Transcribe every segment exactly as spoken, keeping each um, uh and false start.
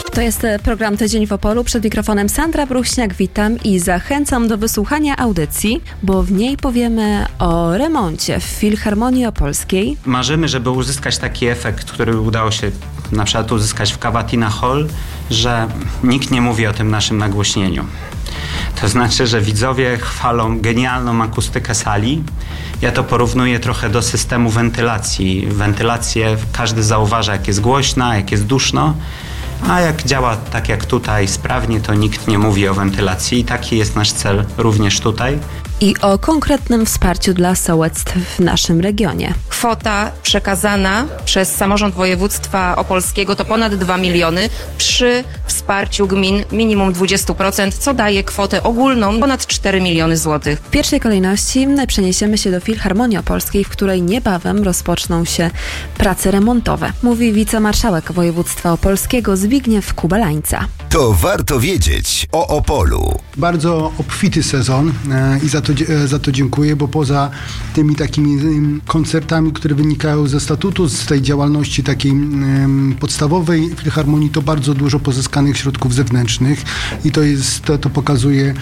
To jest program Tydzień w Opolu. Przed mikrofonem Sandra Bruchniak, witam i zachęcam do wysłuchania audycji, bo w niej powiemy o remoncie w Filharmonii Opolskiej. Marzymy, żeby uzyskać taki efekt, który udało się na przykład uzyskać w Cavatina Hall, że nikt nie mówi o tym naszym nagłośnieniu. To znaczy, że widzowie chwalą genialną akustykę sali. Ja to porównuję trochę do systemu wentylacji. Wentylację każdy zauważa, jak jest głośna, jak jest duszno, a jak działa tak jak tutaj sprawnie, to nikt nie mówi o wentylacji i taki jest nasz cel również tutaj. I o konkretnym wsparciu dla sołectw w naszym regionie. Kwota przekazana przez samorząd województwa opolskiego to ponad dwa miliony przy wsparciu gmin minimum dwadzieścia procent, co daje kwotę ogólną ponad cztery miliony złotych. W pierwszej kolejności przeniesiemy się do Filharmonii Opolskiej, w której niebawem rozpoczną się prace remontowe. Mówi wicemarszałek województwa opolskiego Zbigniew Kubalańca. To warto wiedzieć o Opolu. Bardzo obfity sezon i za to, za to dziękuję, bo poza tymi takimi koncertami, które wynikają ze statutu, z tej działalności takiej podstawowej Filharmonii, to bardzo dużo pozyskanych środków zewnętrznych i to jest, to, to pokazuje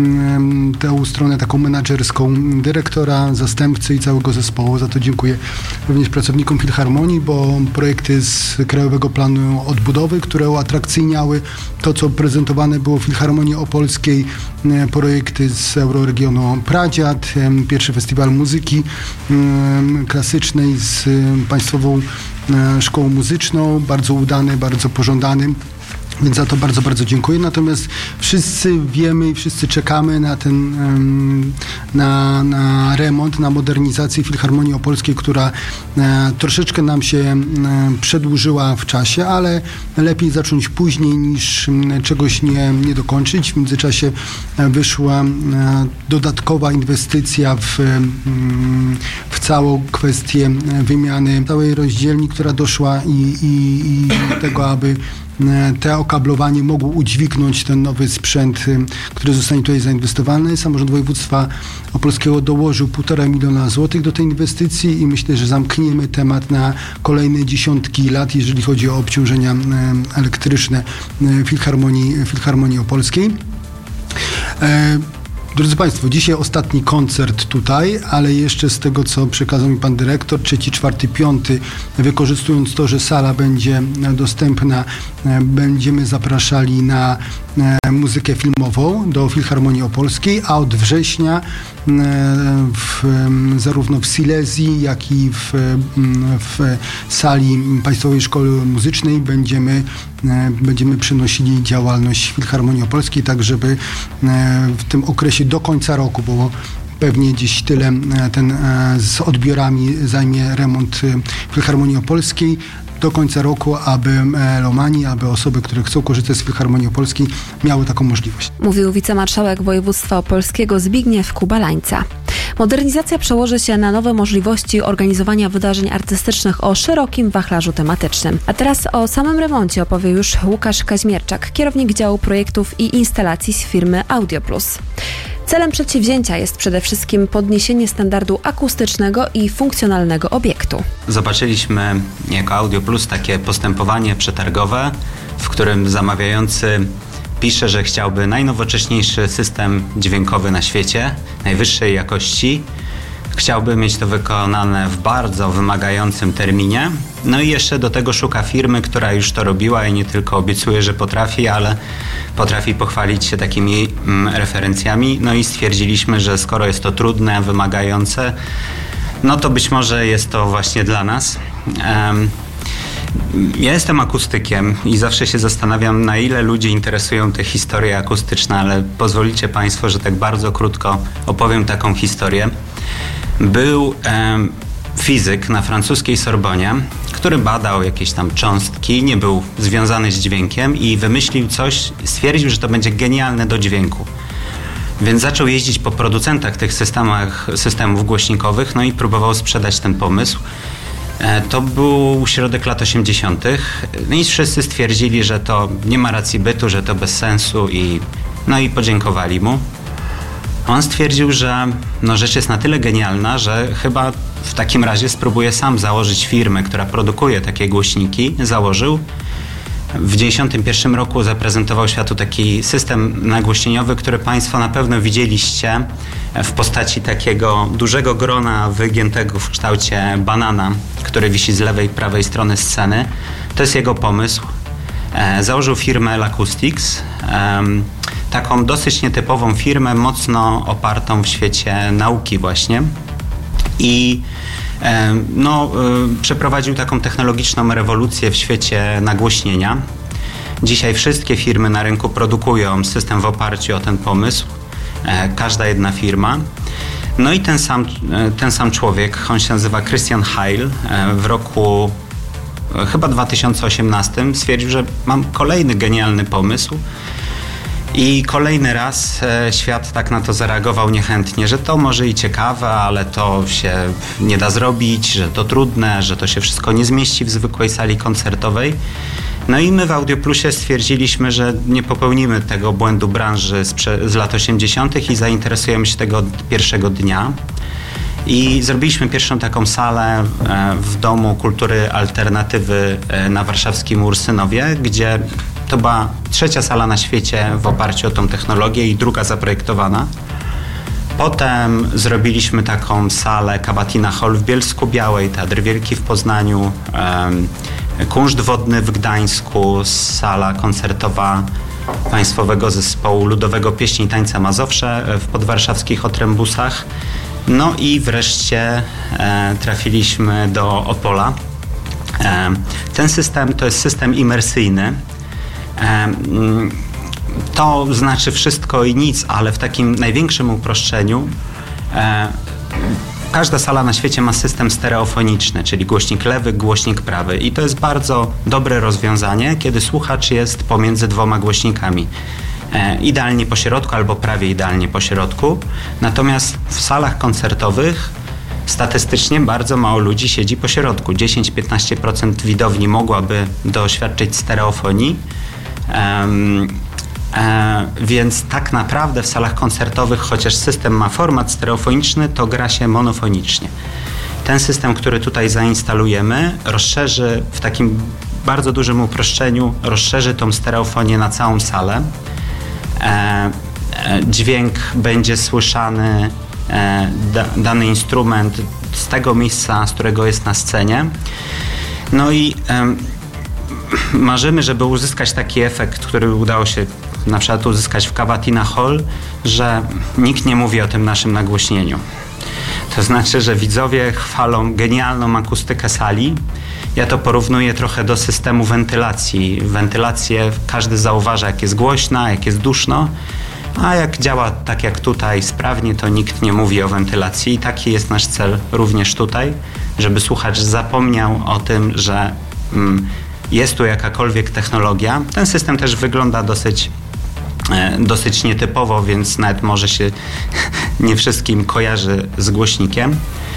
tę stronę taką menadżerską dyrektora, zastępcy i całego zespołu. Za to dziękuję również pracownikom Filharmonii, bo projekty z Krajowego Planu Odbudowy, które uatrakcyjniały to, co prezentowane było w Filharmonii Opolskiej, projekty z Euroregionu Pradziad, pierwszy festiwal muzyki klasycznej z Państwową Szkołą Muzyczną, bardzo udany, bardzo pożądany. Więc za to bardzo, bardzo dziękuję. Natomiast wszyscy wiemy i wszyscy czekamy na ten na, na remont, na modernizację Filharmonii Opolskiej, która troszeczkę nam się przedłużyła w czasie, ale lepiej zacząć później niż czegoś nie, nie dokończyć. W międzyczasie wyszła dodatkowa inwestycja w, w całą kwestię wymiany całej rozdzielni, która doszła i, i, i tego, aby te okablowanie mogło udźwignąć ten nowy sprzęt, który zostanie tutaj zainwestowany. Samorząd województwa opolskiego dołożył półtora miliona złotych do tej inwestycji i myślę, że zamkniemy temat na kolejne dziesiątki lat, jeżeli chodzi o obciążenia elektryczne Filharmonii, Filharmonii Opolskiej. Drodzy Państwo, dzisiaj ostatni koncert tutaj, ale jeszcze z tego, co przekazał mi Pan Dyrektor, trzeci, czwarty, piąty, wykorzystując to, że sala będzie dostępna, będziemy zapraszali na muzykę filmową do Filharmonii Opolskiej, a od września w, zarówno w Silesii, jak i w, w sali Państwowej Szkoły Muzycznej będziemy, będziemy przenosili działalność Filharmonii Opolskiej, tak żeby w tym okresie do końca roku, bo pewnie gdzieś tyle ten z odbiorami zajmie remont Filharmonii Opolskiej, do końca roku, aby melomani, aby osoby, które chcą korzystać z Filharmonii Opolskiej, miały taką możliwość. Mówił wicemarszałek województwa opolskiego Zbigniew Kubalańca. Modernizacja przełoży się na nowe możliwości organizowania wydarzeń artystycznych o szerokim wachlarzu tematycznym. A teraz o samym remoncie opowie już Łukasz Kaźmierczak, kierownik działu projektów i instalacji z firmy AudioPlus. Celem przedsięwzięcia jest przede wszystkim podniesienie standardu akustycznego i funkcjonalnego obiektu. Zobaczyliśmy jako AudioPlus takie postępowanie przetargowe, w którym zamawiający pisze, że chciałby najnowocześniejszy system dźwiękowy na świecie, najwyższej jakości. Chciałby mieć to wykonane w bardzo wymagającym terminie. No i jeszcze do tego szuka firmy, która już to robiła i nie tylko obiecuje, że potrafi, ale potrafi pochwalić się takimi mm, referencjami. No i stwierdziliśmy, że skoro jest to trudne, wymagające, no to być może jest to właśnie dla nas. Um, Ja jestem akustykiem i zawsze się zastanawiam, na ile ludzi interesują te historie akustyczne, ale pozwolicie Państwo, że tak bardzo krótko opowiem taką historię. Był e, fizyk na francuskiej Sorbonie, który badał jakieś tam cząstki, nie był związany z dźwiękiem i wymyślił coś, stwierdził, że to będzie genialne do dźwięku. Więc zaczął jeździć po producentach tych systemach, systemów głośnikowych, no i próbował sprzedać ten pomysł. To był środek lat osiemdziesiątych. No i wszyscy stwierdzili, że to nie ma racji bytu, że to bez sensu i no i podziękowali mu. On stwierdził, że no rzecz jest na tyle genialna, że chyba w takim razie spróbuje sam założyć firmę, która produkuje takie głośniki. Założył. W dziewięćdziesiątym pierwszym roku zaprezentował światu taki system nagłośnieniowy, który Państwo na pewno widzieliście w postaci takiego dużego grona wygiętego w kształcie banana, który wisi z lewej i prawej strony sceny. To jest jego pomysł. Założył firmę L Acoustics, taką dosyć nietypową firmę, mocno opartą w świecie nauki właśnie. I no, przeprowadził taką technologiczną rewolucję w świecie nagłośnienia. Dzisiaj wszystkie firmy na rynku produkują system w oparciu o ten pomysł. Każda jedna firma. No i ten sam, ten sam człowiek, on się nazywa Christian Heil, w roku chyba dwa tysiące osiemnastym stwierdził, że mam kolejny genialny pomysł. I kolejny raz świat tak na to zareagował niechętnie, że to może i ciekawe, ale to się nie da zrobić, że to trudne, że to się wszystko nie zmieści w zwykłej sali koncertowej. No i my w Audioplusie stwierdziliśmy, że nie popełnimy tego błędu branży z, z lat osiemdziesiątych i zainteresujemy się tego od pierwszego dnia. I zrobiliśmy pierwszą taką salę w Domu Kultury Alternatywy na warszawskim Ursynowie, gdzie to była trzecia sala na świecie w oparciu o tą technologię i druga zaprojektowana. Potem zrobiliśmy taką salę Kabatina Hall w Bielsku-Białej, Teatr Wielki w Poznaniu, um, Kunszt Wodny w Gdańsku, sala koncertowa Państwowego Zespołu Ludowego Pieśni i Tańca Mazowsze w podwarszawskich Otrębusach. No i wreszcie e, trafiliśmy do Opola. E, ten system to jest system imersyjny. E, to znaczy wszystko i nic, ale w takim największym uproszczeniu e, każda sala na świecie ma system stereofoniczny, czyli głośnik lewy, głośnik prawy. I to jest bardzo dobre rozwiązanie, kiedy słuchacz jest pomiędzy dwoma głośnikami. E, idealnie po środku albo prawie idealnie po środku. Natomiast w salach koncertowych statystycznie bardzo mało ludzi siedzi po środku. dziesięć do piętnastu procent widowni mogłaby doświadczyć stereofonii. Um, e, więc tak naprawdę w salach koncertowych, chociaż system ma format stereofoniczny, to gra się monofonicznie. Ten system, który tutaj zainstalujemy, rozszerzy w takim bardzo dużym uproszczeniu, rozszerzy tą stereofonię na całą salę. E, e, dźwięk będzie słyszany, e, da, dany instrument z tego miejsca, z którego jest na scenie. No i e, marzymy, żeby uzyskać taki efekt, który udało się na przykład uzyskać w Kabatina Hall, że nikt nie mówi o tym naszym nagłośnieniu. To znaczy, że widzowie chwalą genialną akustykę sali. Ja to porównuję trochę do systemu wentylacji. Wentylację każdy zauważa, jak jest głośna, jak jest duszno, a jak działa tak jak tutaj sprawnie, to nikt nie mówi o wentylacji. I taki jest nasz cel również tutaj, żeby słuchacz zapomniał o tym, że mm, jest tu jakakolwiek technologia. Ten system też wygląda dosyć, e, dosyć nietypowo, więc nawet może się nie wszystkim kojarzy z głośnikiem.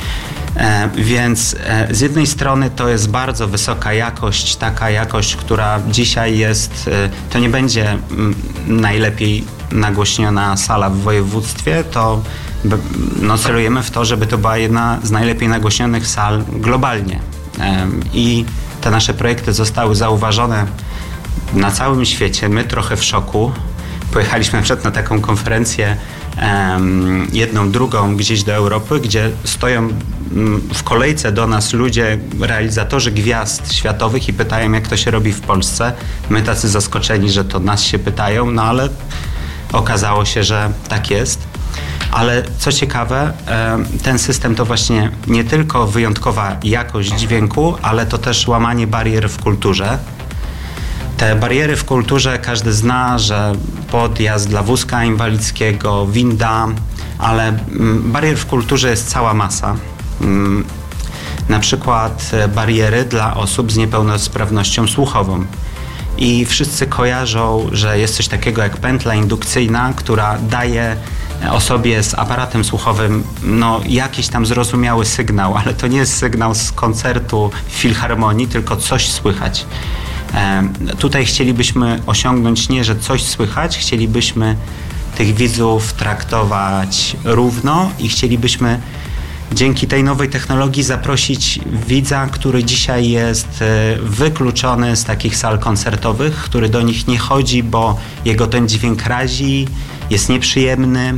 E, więc e, z jednej strony to jest bardzo wysoka jakość, taka jakość, która dzisiaj jest, e, to nie będzie m, najlepiej nagłośniona sala w województwie, to no, celujemy w to, żeby to była jedna z najlepiej nagłośnionych sal globalnie. E, I te nasze projekty zostały zauważone na całym świecie. My trochę w szoku. Pojechaliśmy na przykład na taką konferencję um, jedną, drugą gdzieś do Europy, gdzie stoją um, w kolejce do nas ludzie, realizatorzy gwiazd światowych i pytają, jak to się robi w Polsce. My tacy zaskoczeni, że to nas się pytają, no ale okazało się, że tak jest. Ale co ciekawe, ten system to właśnie nie tylko wyjątkowa jakość dźwięku, ale to też łamanie barier w kulturze. Te bariery w kulturze każdy zna, że podjazd dla wózka inwalidzkiego, winda, ale barier w kulturze jest cała masa. Na przykład bariery dla osób z niepełnosprawnością słuchową. I wszyscy kojarzą, że jest coś takiego jak pętla indukcyjna, która daje osobie z aparatem słuchowym no, jakiś tam zrozumiały sygnał, ale to nie jest sygnał z koncertu w filharmonii, tylko coś słychać. E, tutaj chcielibyśmy osiągnąć nie, że coś słychać, chcielibyśmy tych widzów traktować równo i chcielibyśmy dzięki tej nowej technologii zaprosić widza, który dzisiaj jest wykluczony z takich sal koncertowych, który do nich nie chodzi, bo jego ten dźwięk razi, jest nieprzyjemny.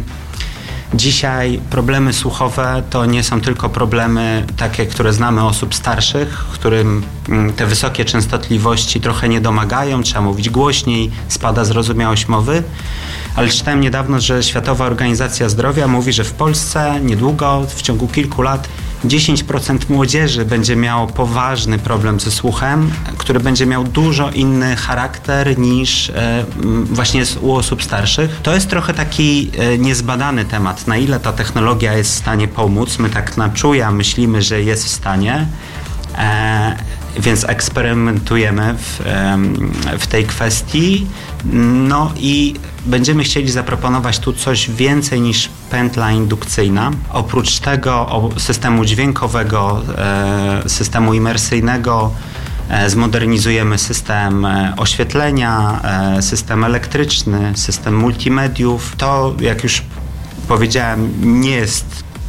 Dzisiaj problemy słuchowe to nie są tylko problemy takie, które znamy osób starszych, którym te wysokie częstotliwości trochę nie domagają, trzeba mówić głośniej, spada zrozumiałość mowy. Ale czytałem niedawno, że Światowa Organizacja Zdrowia mówi, że w Polsce niedługo, w ciągu kilku lat, dziesięć procent młodzieży będzie miało poważny problem ze słuchem, który będzie miał dużo inny charakter niż e, właśnie u osób starszych. To jest trochę taki e, niezbadany temat, na ile ta technologia jest w stanie pomóc. My tak na czuja myślimy, że jest w stanie, e, więc eksperymentujemy w, e, w tej kwestii. No i będziemy chcieli zaproponować tu coś więcej niż pętla indukcyjna. Oprócz tego systemu dźwiękowego, systemu imersyjnego, zmodernizujemy system oświetlenia, system elektryczny, system multimediów. To, jak już powiedziałem, nie jest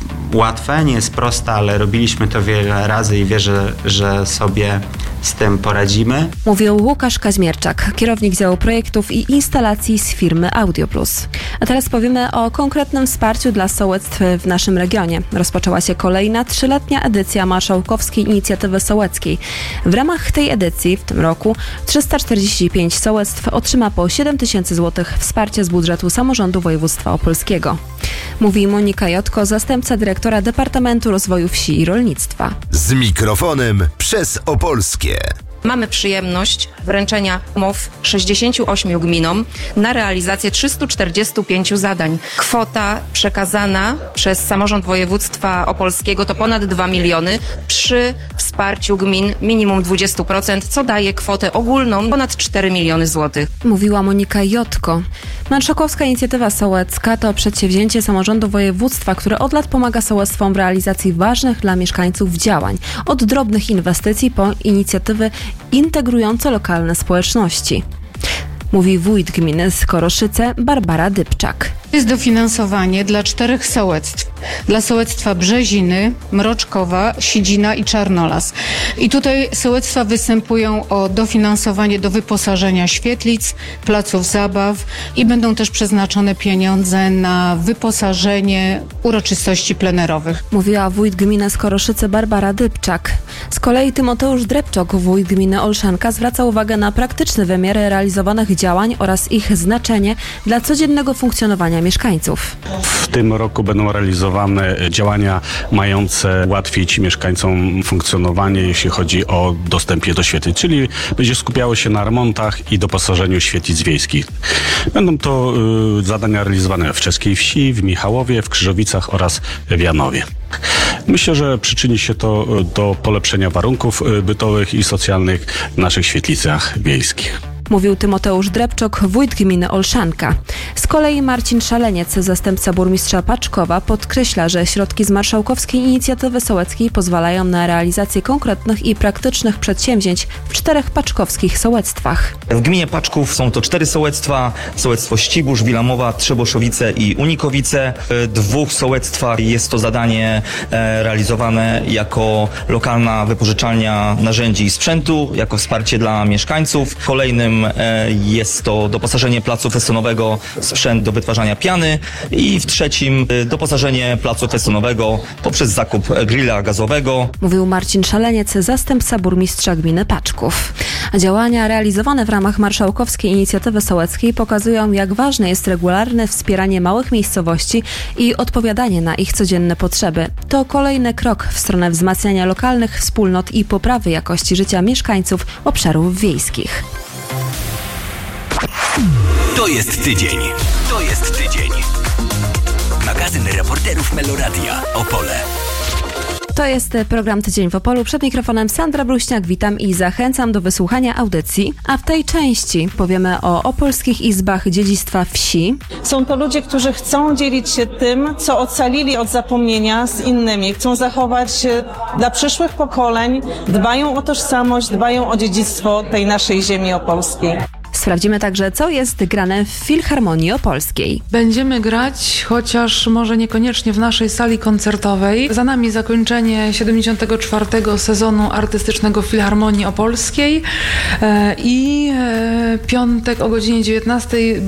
łatwe, nie jest proste, ale robiliśmy to wiele razy i wierzę, że sobie z tym poradzimy. Mówił Łukasz Kaźmierczak, kierownik działu projektów i instalacji z firmy AudioPlus. A teraz powiemy o konkretnym wsparciu dla sołectw w naszym regionie. Rozpoczęła się kolejna trzyletnia edycja Marszałkowskiej Inicjatywy Sołeckiej. W ramach tej edycji w tym roku trzysta czterdzieści pięć sołectw otrzyma po siedem tysięcy złotych wsparcia z budżetu samorządu województwa opolskiego. Mówi Monika Jotko, zastępca dyrektora Departamentu Rozwoju Wsi i Rolnictwa. Z mikrofonem przez Opolskie. Mamy przyjemność wręczenia umów sześćdziesięciu ośmiu gminom na realizację trzystu czterdziestu pięciu zadań. Kwota przekazana przez samorząd województwa opolskiego to ponad dwa miliony przy wsparciu gmin minimum dwadzieścia procent, co daje kwotę ogólną ponad cztery miliony złotych. Mówiła Monika Jotko. Marszałkowska Inicjatywa Sołecka to przedsięwzięcie samorządu województwa, które od lat pomaga sołectwom w realizacji ważnych dla mieszkańców działań. Od drobnych inwestycji po inicjatywy integrujące lokalne społeczności. Mówi wójt gminy Skoroszyce Barbara Dybczak. Jest dofinansowanie dla czterech sołectw. Dla sołectwa Brzeziny, Mroczkowa, Sidzina i Czarnolas. I tutaj sołectwa występują o dofinansowanie do wyposażenia świetlic, placów zabaw i będą też przeznaczone pieniądze na wyposażenie uroczystości plenerowych. Mówiła wójt gminy Skoroszyce Barbara Dybczak. Z kolei Tymoteusz Drepczok, wójt gminy Olszanka, zwraca uwagę na praktyczne wymiary realizowanych działań oraz ich znaczenie dla codziennego funkcjonowania mieszkańców. W tym roku będą realizowane działania mające ułatwić mieszkańcom funkcjonowanie, jeśli chodzi o dostępie do świetlic, czyli będzie skupiało się na remontach i doposażeniu świetlic wiejskich. Będą to y, zadania realizowane w Czeskiej Wsi, w Michałowie, w Krzyżowicach oraz w Janowie. Myślę, że przyczyni się to do polepszenia warunków bytowych i socjalnych w naszych świetlicach wiejskich. Mówił Tymoteusz Drepczok, wójt gminy Olszanka. Z kolei Marcin Szaleniec, zastępca burmistrza Paczkowa, podkreśla, że środki z Marszałkowskiej Inicjatywy Sołeckiej pozwalają na realizację konkretnych i praktycznych przedsięwzięć w czterech paczkowskich sołectwach. W gminie Paczków są to cztery sołectwa, sołectwo Ścibórz, Wilamowa, Trzeboszowice i Unikowice. W dwóch sołectwach jest to zadanie realizowane jako lokalna wypożyczalnia narzędzi i sprzętu, jako wsparcie dla mieszkańców. W kolejnym jest to doposażenie placu festynowego w sprzęt do wytwarzania piany i w trzecim doposażenie placu festynowego poprzez zakup grilla gazowego. Mówił Marcin Szaleniec, zastępca burmistrza gminy Paczków. A działania realizowane w ramach Marszałkowskiej Inicjatywy Sołeckiej pokazują, jak ważne jest regularne wspieranie małych miejscowości i odpowiadanie na ich codzienne potrzeby. To kolejny krok w stronę wzmacniania lokalnych wspólnot i poprawy jakości życia mieszkańców obszarów wiejskich. To jest tydzień. To jest tydzień. Magazyn reporterów Meloradia Opole. To jest program Tydzień w Opolu. Przed mikrofonem Sandra Bruśniak. Witam i zachęcam do wysłuchania audycji. A w tej części powiemy o opolskich izbach dziedzictwa wsi. Są to ludzie, którzy chcą dzielić się tym, co ocalili od zapomnienia z innymi. Chcą zachować dla przyszłych pokoleń, dbają o tożsamość, dbają o dziedzictwo tej naszej ziemi opolskiej. Sprawdzimy także, co jest grane w Filharmonii Opolskiej. Będziemy grać, chociaż może niekoniecznie w naszej sali koncertowej. Za nami zakończenie siedemdziesiątego czwartego sezonu artystycznego Filharmonii Opolskiej i piątek o godzinie dziewiętnastej.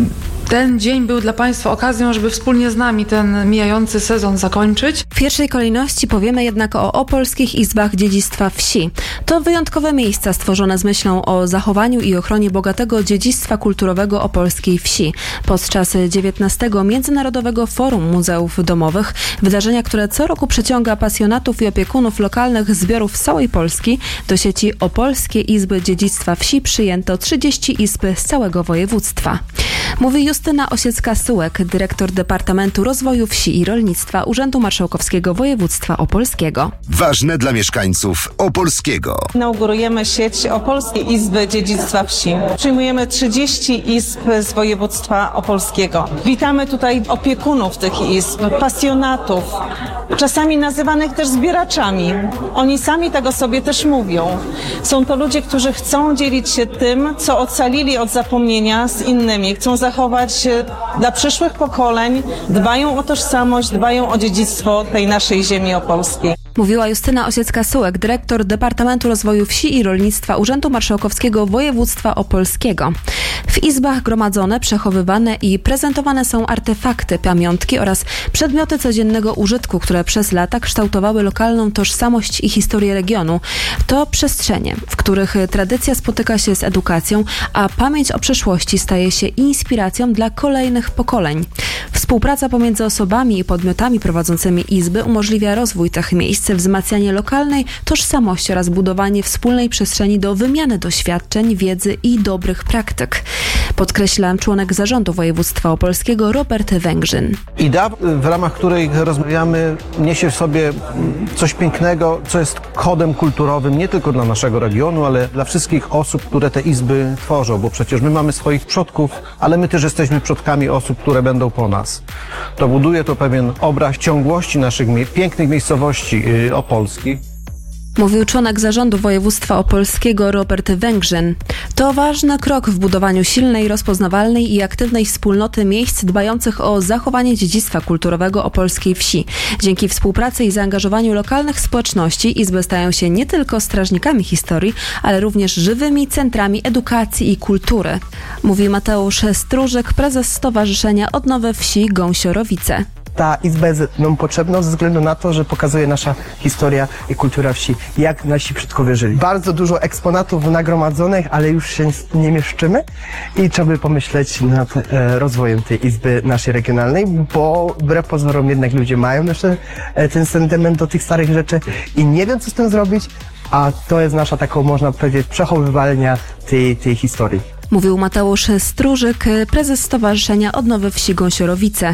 Ten dzień był dla Państwa okazją, żeby wspólnie z nami ten mijający sezon zakończyć. W pierwszej kolejności powiemy jednak o Opolskich Izbach Dziedzictwa Wsi. To wyjątkowe miejsca stworzone z myślą o zachowaniu i ochronie bogatego dziedzictwa kulturowego opolskiej wsi. Podczas dziewiętnastego Międzynarodowego Forum Muzeów Domowych, wydarzenia, które co roku przyciąga pasjonatów i opiekunów lokalnych zbiorów z całej Polski, do sieci Opolskie Izby Dziedzictwa Wsi przyjęto trzydzieści izb z całego województwa. Mówi Justyna Osiecka-Sułek, dyrektor Departamentu Rozwoju Wsi i Rolnictwa Urzędu Marszałkowskiego Województwa Opolskiego. Ważne dla mieszkańców Opolskiego. Inaugurujemy sieć Opolskiej Izby Dziedzictwa Wsi. Przyjmujemy trzydzieści izb z województwa opolskiego. Witamy tutaj opiekunów tych izb, pasjonatów, czasami nazywanych też zbieraczami. Oni sami tak o sobie też mówią. Są to ludzie, którzy chcą dzielić się tym, co ocalili od zapomnienia z innymi. Chcą zachować dla przyszłych pokoleń, dbają o tożsamość, dbają o dziedzictwo tej naszej ziemi opolskiej. Mówiła Justyna Osiecka-Sułek, dyrektor Departamentu Rozwoju Wsi i Rolnictwa Urzędu Marszałkowskiego Województwa Opolskiego. W izbach gromadzone, przechowywane i prezentowane są artefakty, pamiątki oraz przedmioty codziennego użytku, które przez lata kształtowały lokalną tożsamość i historię regionu. To przestrzenie, w których tradycja spotyka się z edukacją, a pamięć o przeszłości staje się inspiracją dla kolejnych pokoleń. Współpraca pomiędzy osobami i podmiotami prowadzącymi izby umożliwia rozwój tych miejsc, wzmacnianie lokalnej tożsamości oraz budowanie wspólnej przestrzeni do wymiany doświadczeń, wiedzy i dobrych praktyk. Podkreśla członek zarządu województwa opolskiego Robert Węgrzyn. Idea, w ramach której rozmawiamy, niesie w sobie coś pięknego, co jest kodem kulturowym nie tylko dla naszego regionu, ale dla wszystkich osób, które te izby tworzą, bo przecież my mamy swoich przodków, ale my też jesteśmy przodkami osób, które będą po nas. To buduje to pewien obraz ciągłości naszych mie- pięknych miejscowości yy, opolskich. Mówił członek zarządu województwa opolskiego Robert Węgrzyn. To ważny krok w budowaniu silnej, rozpoznawalnej i aktywnej wspólnoty miejsc dbających o zachowanie dziedzictwa kulturowego opolskiej wsi. Dzięki współpracy i zaangażowaniu lokalnych społeczności izby stają się nie tylko strażnikami historii, ale również żywymi centrami edukacji i kultury. Mówi Mateusz Stróżyk, prezes Stowarzyszenia Odnowy Wsi Gąsiorowice. Ta izba jest nam potrzebna ze względu na to, że pokazuje nasza historia i kultura wsi, jak nasi przodkowie żyli. Bardzo dużo eksponatów nagromadzonych, ale już się nie mieszczymy i trzeba by pomyśleć nad e, rozwojem tej izby naszej regionalnej, bo wbrew pozorom jednak ludzie mają jeszcze e, ten sentyment do tych starych rzeczy i nie wiem, co z tym zrobić, a to jest nasza taką, można powiedzieć, przechowywalnia tej, tej historii. Mówił Mateusz Stróżyk, prezes Stowarzyszenia Odnowy Wsi Gąsiorowice.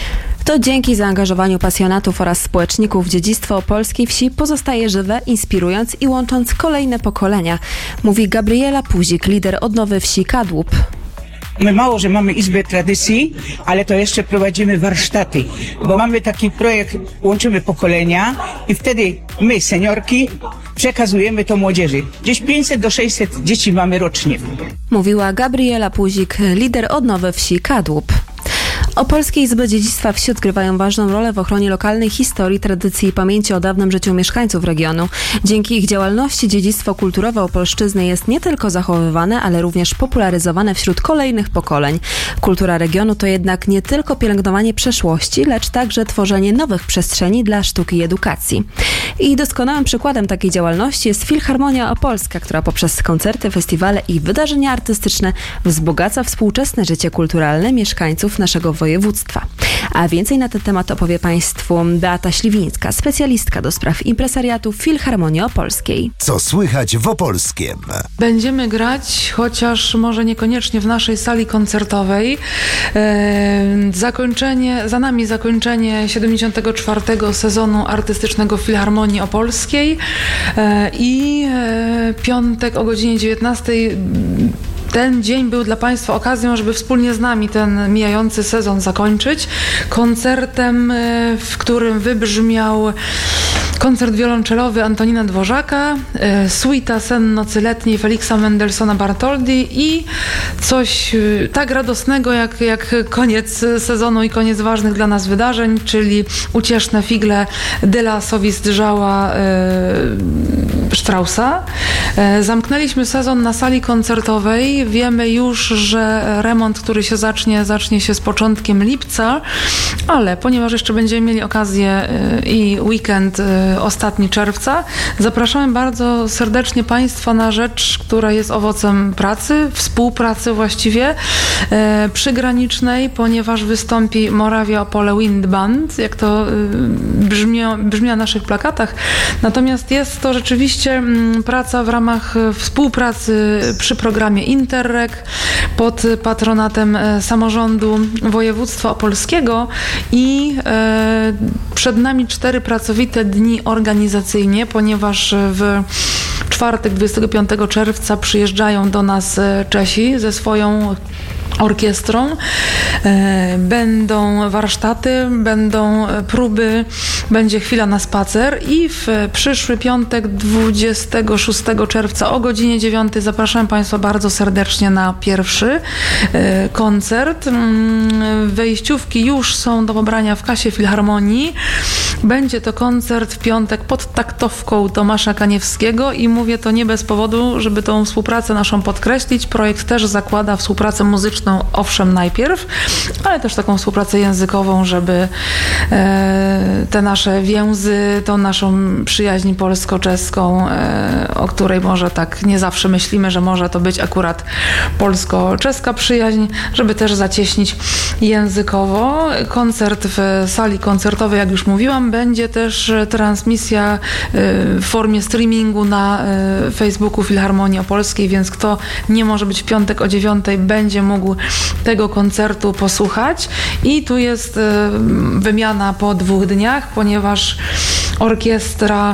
To dzięki zaangażowaniu pasjonatów oraz społeczników dziedzictwo opolskiej wsi pozostaje żywe, inspirując i łącząc kolejne pokolenia, mówi Gabriela Puzik, lider Odnowy Wsi Kadłub. My mało, że mamy Izbę Tradycji, ale to jeszcze prowadzimy warsztaty, bo mamy taki projekt, łączymy pokolenia i wtedy my, seniorki, przekazujemy to młodzieży. Gdzieś pięćset do sześćset dzieci mamy rocznie. Mówiła Gabriela Puzik, lider Odnowy Wsi Kadłub. Opolskie Izby Dziedzictwa Wsi odgrywają ważną rolę w ochronie lokalnej historii, tradycji i pamięci o dawnym życiu mieszkańców regionu. Dzięki ich działalności dziedzictwo kulturowe Opolszczyzny jest nie tylko zachowywane, ale również popularyzowane wśród kolejnych pokoleń. Kultura regionu to jednak nie tylko pielęgnowanie przeszłości, lecz także tworzenie nowych przestrzeni dla sztuki i edukacji. I doskonałym przykładem takiej działalności jest Filharmonia Opolska, która poprzez koncerty, festiwale i wydarzenia artystyczne wzbogaca współczesne życie kulturalne mieszkańców naszego województwa. A więcej na ten temat opowie Państwu Beata Śliwińska, specjalistka do spraw impresariatu Filharmonii Opolskiej. Co słychać w Opolskiem? Będziemy grać, chociaż może niekoniecznie w naszej sali koncertowej. E, zakończenie, za nami zakończenie siedemdziesiątego czwartego sezonu artystycznego Filharmonii Opolskiej e, i e, piątek o godzinie dziewiętnastej. Ten dzień był dla Państwa okazją, żeby wspólnie z nami ten mijający sezon zakończyć koncertem, w którym wybrzmiał koncert wiolonczelowy Antonina Dworzaka, suita Sen nocy letniej Feliksa Mendelssohna Bartholdy i coś tak radosnego jak, jak koniec sezonu i koniec ważnych dla nas wydarzeń, czyli ucieszne figle de la Sowizdżała Straussa. Zamknęliśmy sezon na sali koncertowej. Wiemy już, że remont, który się zacznie, zacznie się z początkiem lipca, ale ponieważ jeszcze będziemy mieli okazję i weekend ostatni czerwca, zapraszamy bardzo serdecznie Państwa na rzecz, która jest owocem pracy, współpracy właściwie przygranicznej, ponieważ wystąpi Moravia Opole Wind Band, jak to brzmi, brzmi na naszych plakatach. Natomiast jest to rzeczywiście praca w ramach współpracy przy programie Interreg pod patronatem samorządu województwa opolskiego i e, przed nami cztery pracowite dni organizacyjnie, ponieważ w czwartek, dwudziestego piątego czerwca przyjeżdżają do nas Czesi ze swoją orkiestrą. Będą warsztaty, będą próby, będzie chwila na spacer i w przyszły piątek, dwudziestego szóstego czerwca o godzinie dziewiątej zapraszam Państwa bardzo serdecznie na pierwszy koncert. Wejściówki już są do pobrania w kasie Filharmonii. Będzie to koncert w piątek pod taktowką Tomasza Kaniewskiego i mówię to nie bez powodu, żeby tą współpracę naszą podkreślić. Projekt też zakłada współpracę muzyczną, owszem najpierw, ale też taką współpracę językową, żeby e, te nasze więzy, tą naszą przyjaźń polsko-czeską, e, o której może tak nie zawsze myślimy, że może to być akurat polsko-czeska przyjaźń, żeby też zacieśnić językowo. Koncert w sali koncertowej, jak już mówiłam, będzie też transmisja w formie streamingu na Facebooku Filharmonii Opolskiej, więc kto nie może być w piątek o dziewiątej, będzie mógł tego koncertu posłuchać. I tu jest wymiana po dwóch dniach, ponieważ orkiestra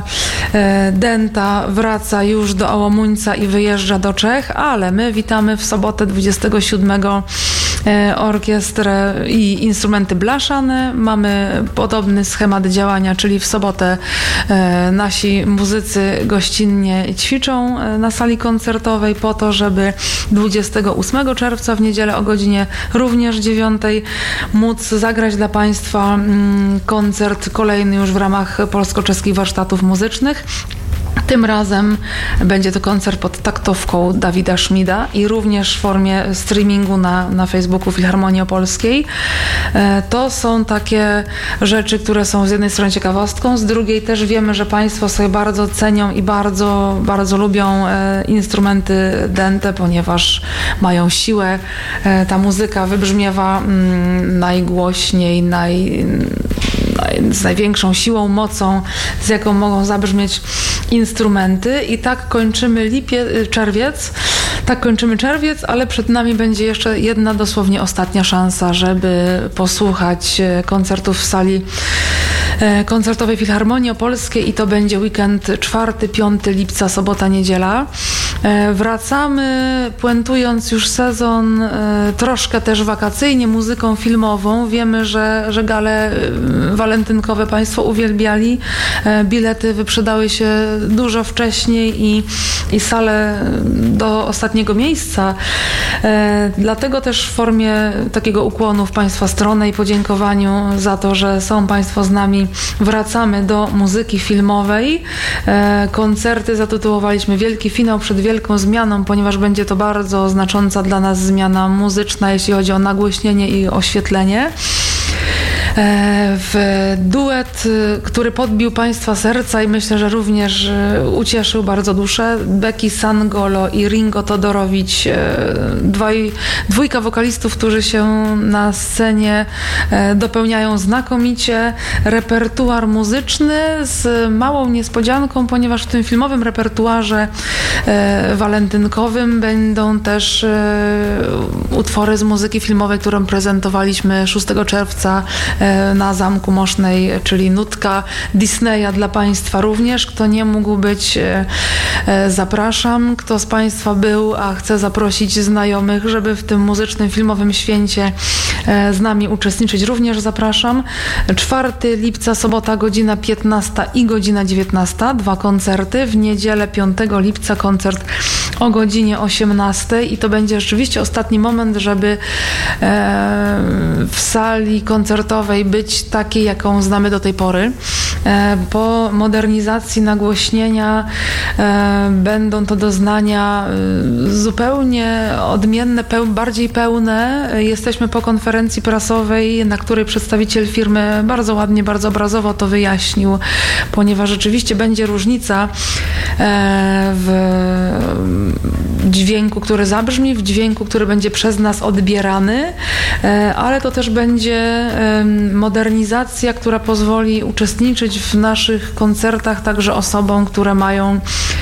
Denta wraca już do Ałomuńca i wyjeżdża do Czech, ale my witamy w sobotę dwudziestego siódmego orkiestrę i instrumenty blaszane. Mamy podobny schemat działania, czyli w sobotę nasi muzycy gościnnie ćwiczą na sali koncertowej po to, żeby dwudziestego ósmego czerwca w niedzielę o godzinie również dziewiątej móc zagrać dla Państwa koncert kolejny już w ramach polsko-czeskich warsztatów muzycznych. Tym razem będzie to koncert pod taktowką Dawida Szmida i również w formie streamingu na, na Facebooku Filharmonii Opolskiej. To są takie rzeczy, które są z jednej strony ciekawostką, z drugiej też wiemy, że Państwo sobie bardzo cenią i bardzo, bardzo lubią instrumenty Dente, ponieważ mają siłę. Ta muzyka wybrzmiewa najgłośniej, naj... z największą siłą, mocą, z jaką mogą zabrzmieć instrumenty. I tak kończymy lipie, czerwiec. Tak kończymy czerwiec, ale przed nami będzie jeszcze jedna dosłownie ostatnia szansa, żeby posłuchać koncertów w sali koncertowej Filharmonii Opolskiej i to będzie weekend czwartego piątego lipca, sobota, niedziela. Wracamy, puentując już sezon troszkę też wakacyjnie, muzyką filmową. Wiemy, że, że gale walentynkowe Państwo uwielbiali. Bilety wyprzedały się dużo wcześniej i, i sale do ostatniego miejsca. Dlatego też w formie takiego ukłonu w Państwa stronę i podziękowaniu za to, że są Państwo z nami, wracamy do muzyki filmowej. Koncerty zatytułowaliśmy Wielki Finał przed Wielką Zmianą, ponieważ będzie to bardzo znacząca dla nas zmiana muzyczna, jeśli chodzi o nagłośnienie i oświetlenie. W duet, który podbił Państwa serca i myślę, że również ucieszył bardzo duszę, Becky Sangolo i Ringo Todorowicz, dwaj, dwójka wokalistów, którzy się na scenie dopełniają znakomicie. Repertuar muzyczny z małą niespodzianką, ponieważ w tym filmowym repertuarze walentynkowym będą też utwory z muzyki filmowej, którą prezentowaliśmy szóstego czerwca na Zamku Mosznej, czyli nutka Disneya dla Państwa również. Kto nie mógł być, zapraszam. Kto z Państwa był, a chce zaprosić znajomych, żeby w tym muzycznym, filmowym święcie z nami uczestniczyć, również zapraszam. czwartego lipca, sobota, godzina piętnasta i godzina dziewiętnasta. Dwa koncerty. W niedzielę piątego lipca koncert o godzinie osiemnastej i to będzie rzeczywiście ostatni moment, żeby w sali koncertowej być takiej, jaką znamy do tej pory. Po modernizacji nagłośnienia będą to doznania zupełnie odmienne, peł, bardziej pełne. Jesteśmy po konferencji prasowej, na której przedstawiciel firmy bardzo ładnie, bardzo obrazowo to wyjaśnił, ponieważ rzeczywiście będzie różnica w dźwięku, który zabrzmi, w dźwięku, który będzie przez nas odbierany, ale to też będzie modernizacja, która pozwoli uczestniczyć w naszych koncertach także osobom, które mają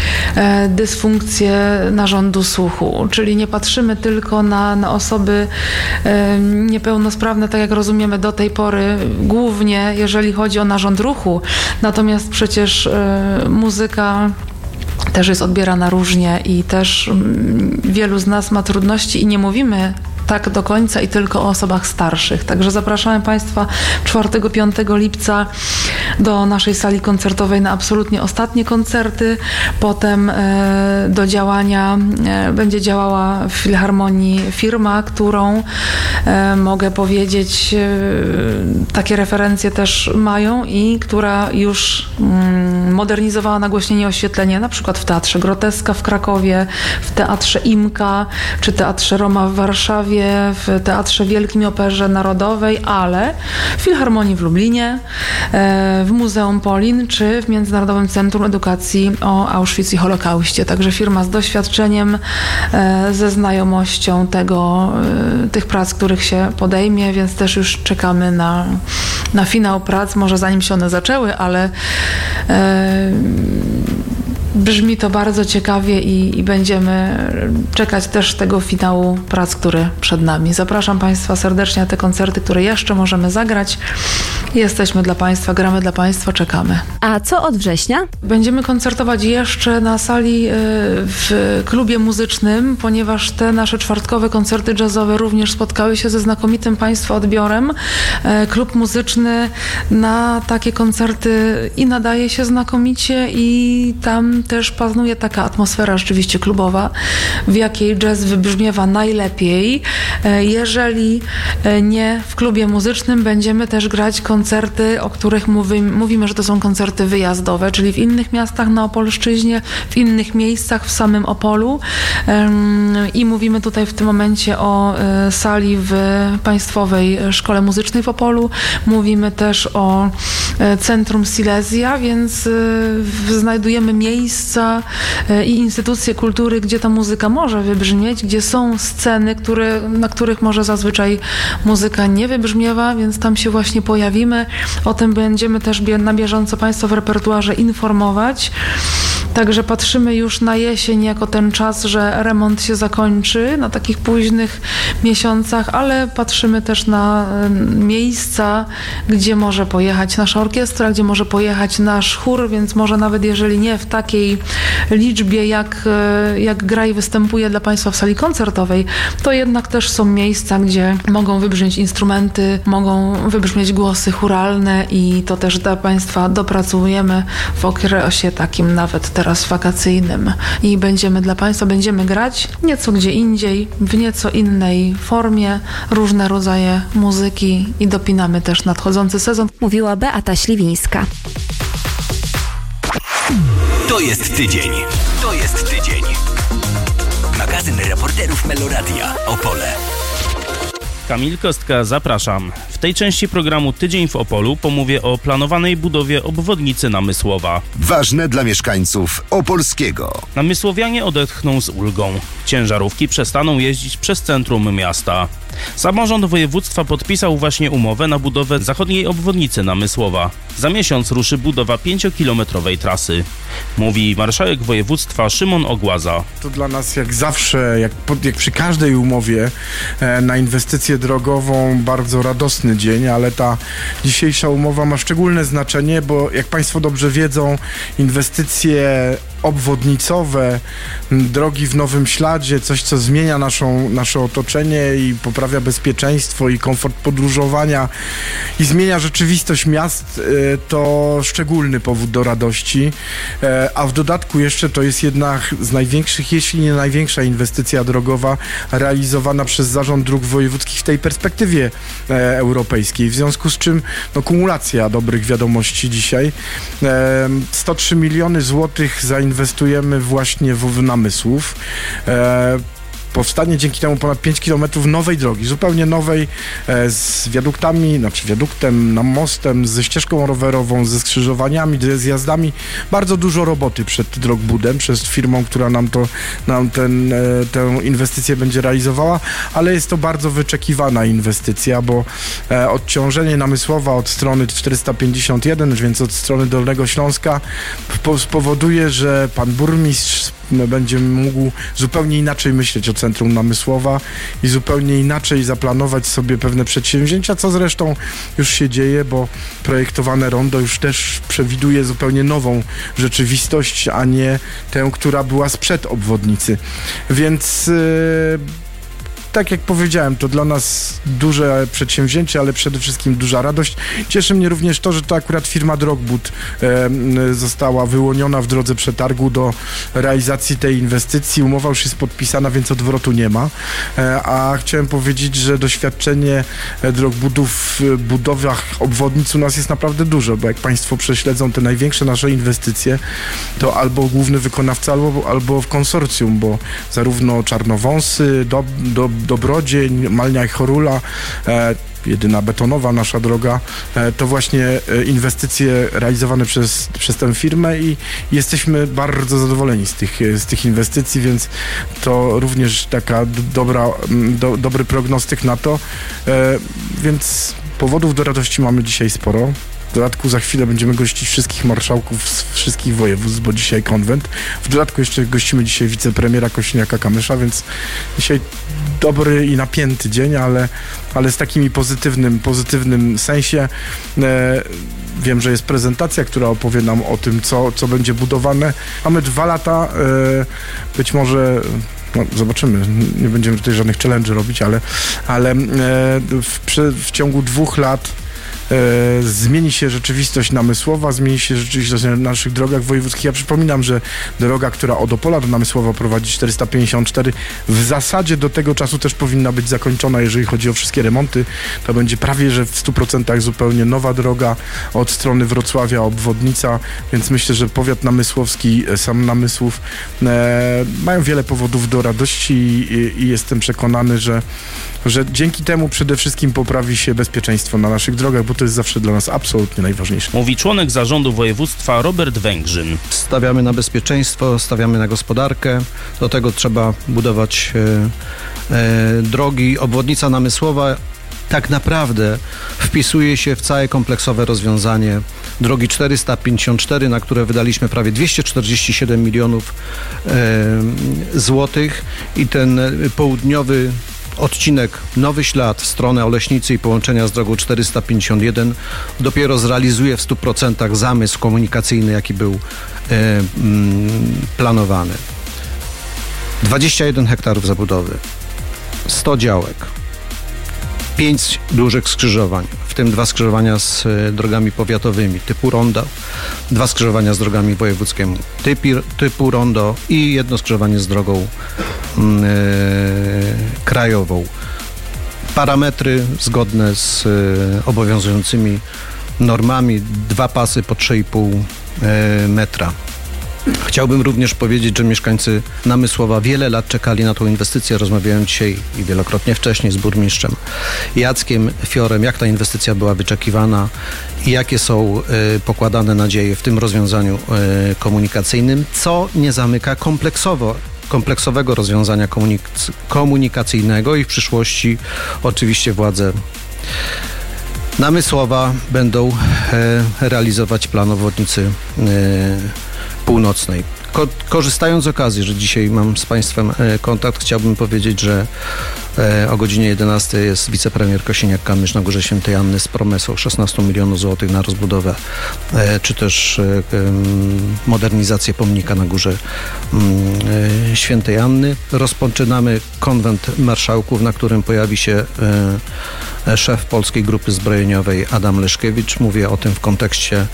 dysfunkcję narządu słuchu, czyli nie patrzymy tylko na, na osoby niepełnosprawne, tak jak rozumiemy do tej pory, głównie jeżeli chodzi o narząd ruchu, natomiast przecież muzyka też jest odbierana różnie i też wielu z nas ma trudności i nie mówimy tak do końca i tylko o osobach starszych. Także zapraszamy Państwa czwartego piątego lipca do naszej sali koncertowej na absolutnie ostatnie koncerty. Potem e, do działania e, będzie działała w Filharmonii firma, którą e, mogę powiedzieć, e, takie referencje też mają i która już mm, modernizowała nagłośnienie, oświetlenie, na przykład w Teatrze Groteska w Krakowie, w Teatrze Imka, czy Teatrze Roma w Warszawie, w Teatrze Wielkim i Operze Narodowej, ale w Filharmonii w Lublinie, w Muzeum Polin czy w Międzynarodowym Centrum Edukacji o Auschwitz i Holokauście. Także firma z doświadczeniem, ze znajomością tego, tych prac, których się podejmie, więc też już czekamy na, na finał prac, może zanim się one zaczęły, ale e, brzmi to bardzo ciekawie i, i będziemy czekać też tego finału prac, który przed nami. Zapraszam Państwa serdecznie na te koncerty, które jeszcze możemy zagrać. Jesteśmy dla Państwa, gramy dla Państwa, czekamy. A co od września? Będziemy koncertować jeszcze na sali w klubie muzycznym, ponieważ te nasze czwartkowe koncerty jazzowe również spotkały się ze znakomitym Państwa odbiorem. Klub muzyczny na takie koncerty i nadaje się znakomicie i tam też panuje taka atmosfera rzeczywiście klubowa, w jakiej jazz wybrzmiewa najlepiej. Jeżeli nie w klubie muzycznym, będziemy też grać koncerty, o których mówimy, mówimy, że to są koncerty wyjazdowe, czyli w innych miastach na Opolszczyźnie, w innych miejscach w samym Opolu. I mówimy tutaj w tym momencie o sali w Państwowej Szkole Muzycznej w Opolu. Mówimy też o Centrum Silesia, więc znajdujemy miejsca i instytucje kultury, gdzie ta muzyka może wybrzmieć, gdzie są sceny, które, na których może zazwyczaj muzyka nie wybrzmiewa, więc tam się właśnie pojawimy. O tym będziemy też na bieżąco Państwa w repertuarze informować. Także patrzymy już na jesień jako ten czas, że remont się zakończy na takich późnych miesiącach, ale patrzymy też na miejsca, gdzie może pojechać nasza orkiestra, gdzie może pojechać nasz chór, więc może nawet jeżeli nie w takiej liczbie, jak, jak gra i występuje dla Państwa w sali koncertowej, to jednak też są miejsca, gdzie mogą wybrzmieć instrumenty, mogą wybrzmieć głosy chóralne i to też dla Państwa dopracujemy w okresie takim nawet teraz wakacyjnym i będziemy dla Państwa, będziemy grać nieco gdzie indziej, w nieco innej formie, różne rodzaje muzyki i dopinamy też nadchodzący sezon. Mówiła Beata Śliwińska. To jest tydzień. To jest tydzień. Magazyn reporterów Meloradia Opole. Kamil Kostka, zapraszam. W tej części programu Tydzień w Opolu pomówię o planowanej budowie obwodnicy Namysłowa. Ważne dla mieszkańców Opolskiego. Namysłowianie odetchną z ulgą. Ciężarówki przestaną jeździć przez centrum miasta. Samorząd województwa podpisał właśnie umowę na budowę zachodniej obwodnicy Namysłowa. Za miesiąc ruszy budowa pięciokilometrowej trasy. Mówi marszałek województwa Szymon Ogłaza. To dla nas jak zawsze, jak, pod, jak przy każdej umowie e, na inwestycję drogową bardzo radosny dzień, ale ta dzisiejsza umowa ma szczególne znaczenie, bo jak Państwo dobrze wiedzą, inwestycje obwodnicowe, drogi w nowym śladzie, coś co zmienia naszą, nasze otoczenie i poprawia bezpieczeństwo i komfort podróżowania i zmienia rzeczywistość miast, to szczególny powód do radości, a w dodatku jeszcze to jest jedna z największych, jeśli nie największa inwestycja drogowa realizowana przez Zarząd Dróg Wojewódzkich w tej perspektywie europejskiej, w związku z czym no, kumulacja dobrych wiadomości dzisiaj. sto trzy miliony złotych zainwestowanych inwestujemy właśnie w Namysłów. E, powstanie dzięki temu ponad pięć kilometrów nowej drogi, zupełnie nowej, e, z wiaduktami, znaczy wiaduktem, mostem, ze ścieżką rowerową, ze skrzyżowaniami, ze zjazdami. Bardzo dużo roboty przed Drogbudem, przez firmą, która nam, to, nam ten, e, tę inwestycję będzie realizowała, ale jest to bardzo wyczekiwana inwestycja, bo e, odciążenie Namysłowa od strony czterysta pięćdziesiąt jeden, więc od strony Dolnego Śląska, spowoduje, że pan burmistrz będzie mógł zupełnie inaczej myśleć o centrum Namysłowa i zupełnie inaczej zaplanować sobie pewne przedsięwzięcia, co zresztą już się dzieje, bo projektowane rondo już też przewiduje zupełnie nową rzeczywistość, a nie tę, która była sprzed obwodnicy. Więc yy, tak jak powiedziałem, to dla nas duże przedsięwzięcie, ale przede wszystkim duża radość. Cieszy mnie również to, że to akurat firma Drogbud e, została wyłoniona w drodze przetargu do realizacji tej inwestycji. Umowa już jest podpisana, więc odwrotu nie ma. E, a chciałem powiedzieć, że doświadczenie Drogbudu w budowach obwodnic u nas jest naprawdę duże, bo jak Państwo prześledzą te największe nasze inwestycje, to albo główny wykonawca, albo, albo w konsorcjum, bo zarówno Czarnowąsy, do, do Dobrodzień, Malnia i Chorula, e, jedyna betonowa nasza droga, e, to właśnie e, inwestycje realizowane przez, przez tę firmę i jesteśmy bardzo zadowoleni z tych, z tych inwestycji, więc to również taka dobra, do, dobry prognostyk na to, e, więc powodów do radości mamy dzisiaj sporo. W dodatku za chwilę będziemy gościć wszystkich marszałków z wszystkich województw, bo dzisiaj konwent. W dodatku jeszcze gościmy dzisiaj wicepremiera Kosiniaka-Kamysza, więc dzisiaj dobry i napięty dzień, ale, ale z takim pozytywnym, pozytywnym sensie. E, wiem, że jest prezentacja, która opowie nam o tym, co, co będzie budowane. Mamy dwa lata, e, być może... No, zobaczymy, nie będziemy tutaj żadnych challenge'y robić, ale, ale e, w, w ciągu dwóch lat E, zmieni się rzeczywistość Namysłowa, zmieni się rzeczywistość na naszych drogach wojewódzkich. Ja przypominam, że droga, która od Opola do Namysłowa prowadzi czterysta pięćdziesiąt cztery, w zasadzie do tego czasu też powinna być zakończona, jeżeli chodzi o wszystkie remonty. To będzie prawie, że w stu procentach zupełnie nowa droga od strony Wrocławia, obwodnica, więc myślę, że powiat namysłowski, sam Namysłów e, mają wiele powodów do radości i, i jestem przekonany, że że dzięki temu przede wszystkim poprawi się bezpieczeństwo na naszych drogach, bo to jest zawsze dla nas absolutnie najważniejsze. Mówi członek zarządu województwa Robert Węgrzyn. Stawiamy na bezpieczeństwo, stawiamy na gospodarkę, do tego trzeba budować e, e, drogi. Obwodnica Namysłowa tak naprawdę wpisuje się w całe kompleksowe rozwiązanie drogi czterysta pięćdziesiąt cztery, na które wydaliśmy prawie dwieście czterdzieści siedem milionów e, złotych i ten południowy odcinek Nowy Ślad w stronę Oleśnicy i połączenia z drogą czterysta pięćdziesiąt jeden dopiero zrealizuje w stu procentach zamysł komunikacyjny, jaki był e, mm, planowany. dwadzieścia jeden hektarów zabudowy, sto działek, pięć dużych skrzyżowań, w tym dwa skrzyżowania z e, drogami powiatowymi typu rondo, dwa skrzyżowania z drogami wojewódzkimi typu, typu rondo i jedno skrzyżowanie z drogą e, krajową. Parametry zgodne z e, obowiązującymi normami, dwa pasy po trzy i pół e, metra. Chciałbym również powiedzieć, że mieszkańcy Namysłowa wiele lat czekali na tą inwestycję. Rozmawiałem dzisiaj i wielokrotnie wcześniej z burmistrzem Jackiem Fiorem, jak ta inwestycja była wyczekiwana i jakie są y, pokładane nadzieje w tym rozwiązaniu y, komunikacyjnym, co nie zamyka kompleksowo kompleksowego rozwiązania komunik- komunikacyjnego i w przyszłości oczywiście władze Namysłowa będą e, realizować plan obwodnicy e, północnej. Ko- korzystając z okazji, że dzisiaj mam z Państwem e, kontakt, chciałbym powiedzieć, że e, o godzinie jedenastej jest wicepremier Kosiniak-Kamysz na Górze Świętej Anny z promesą szesnaście milionów złotych na rozbudowę, e, czy też e, modernizację pomnika na Górze e, Świętej Anny. Rozpoczynamy konwent marszałków, na którym pojawi się e, szef Polskiej Grupy Zbrojeniowej Adam Leszkiewicz. Mówię o tym w kontekście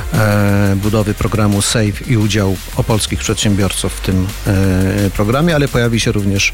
e, budowy programu SAFE i udziału opolskich przedsiębiorców w tym e, programie, ale pojawi się również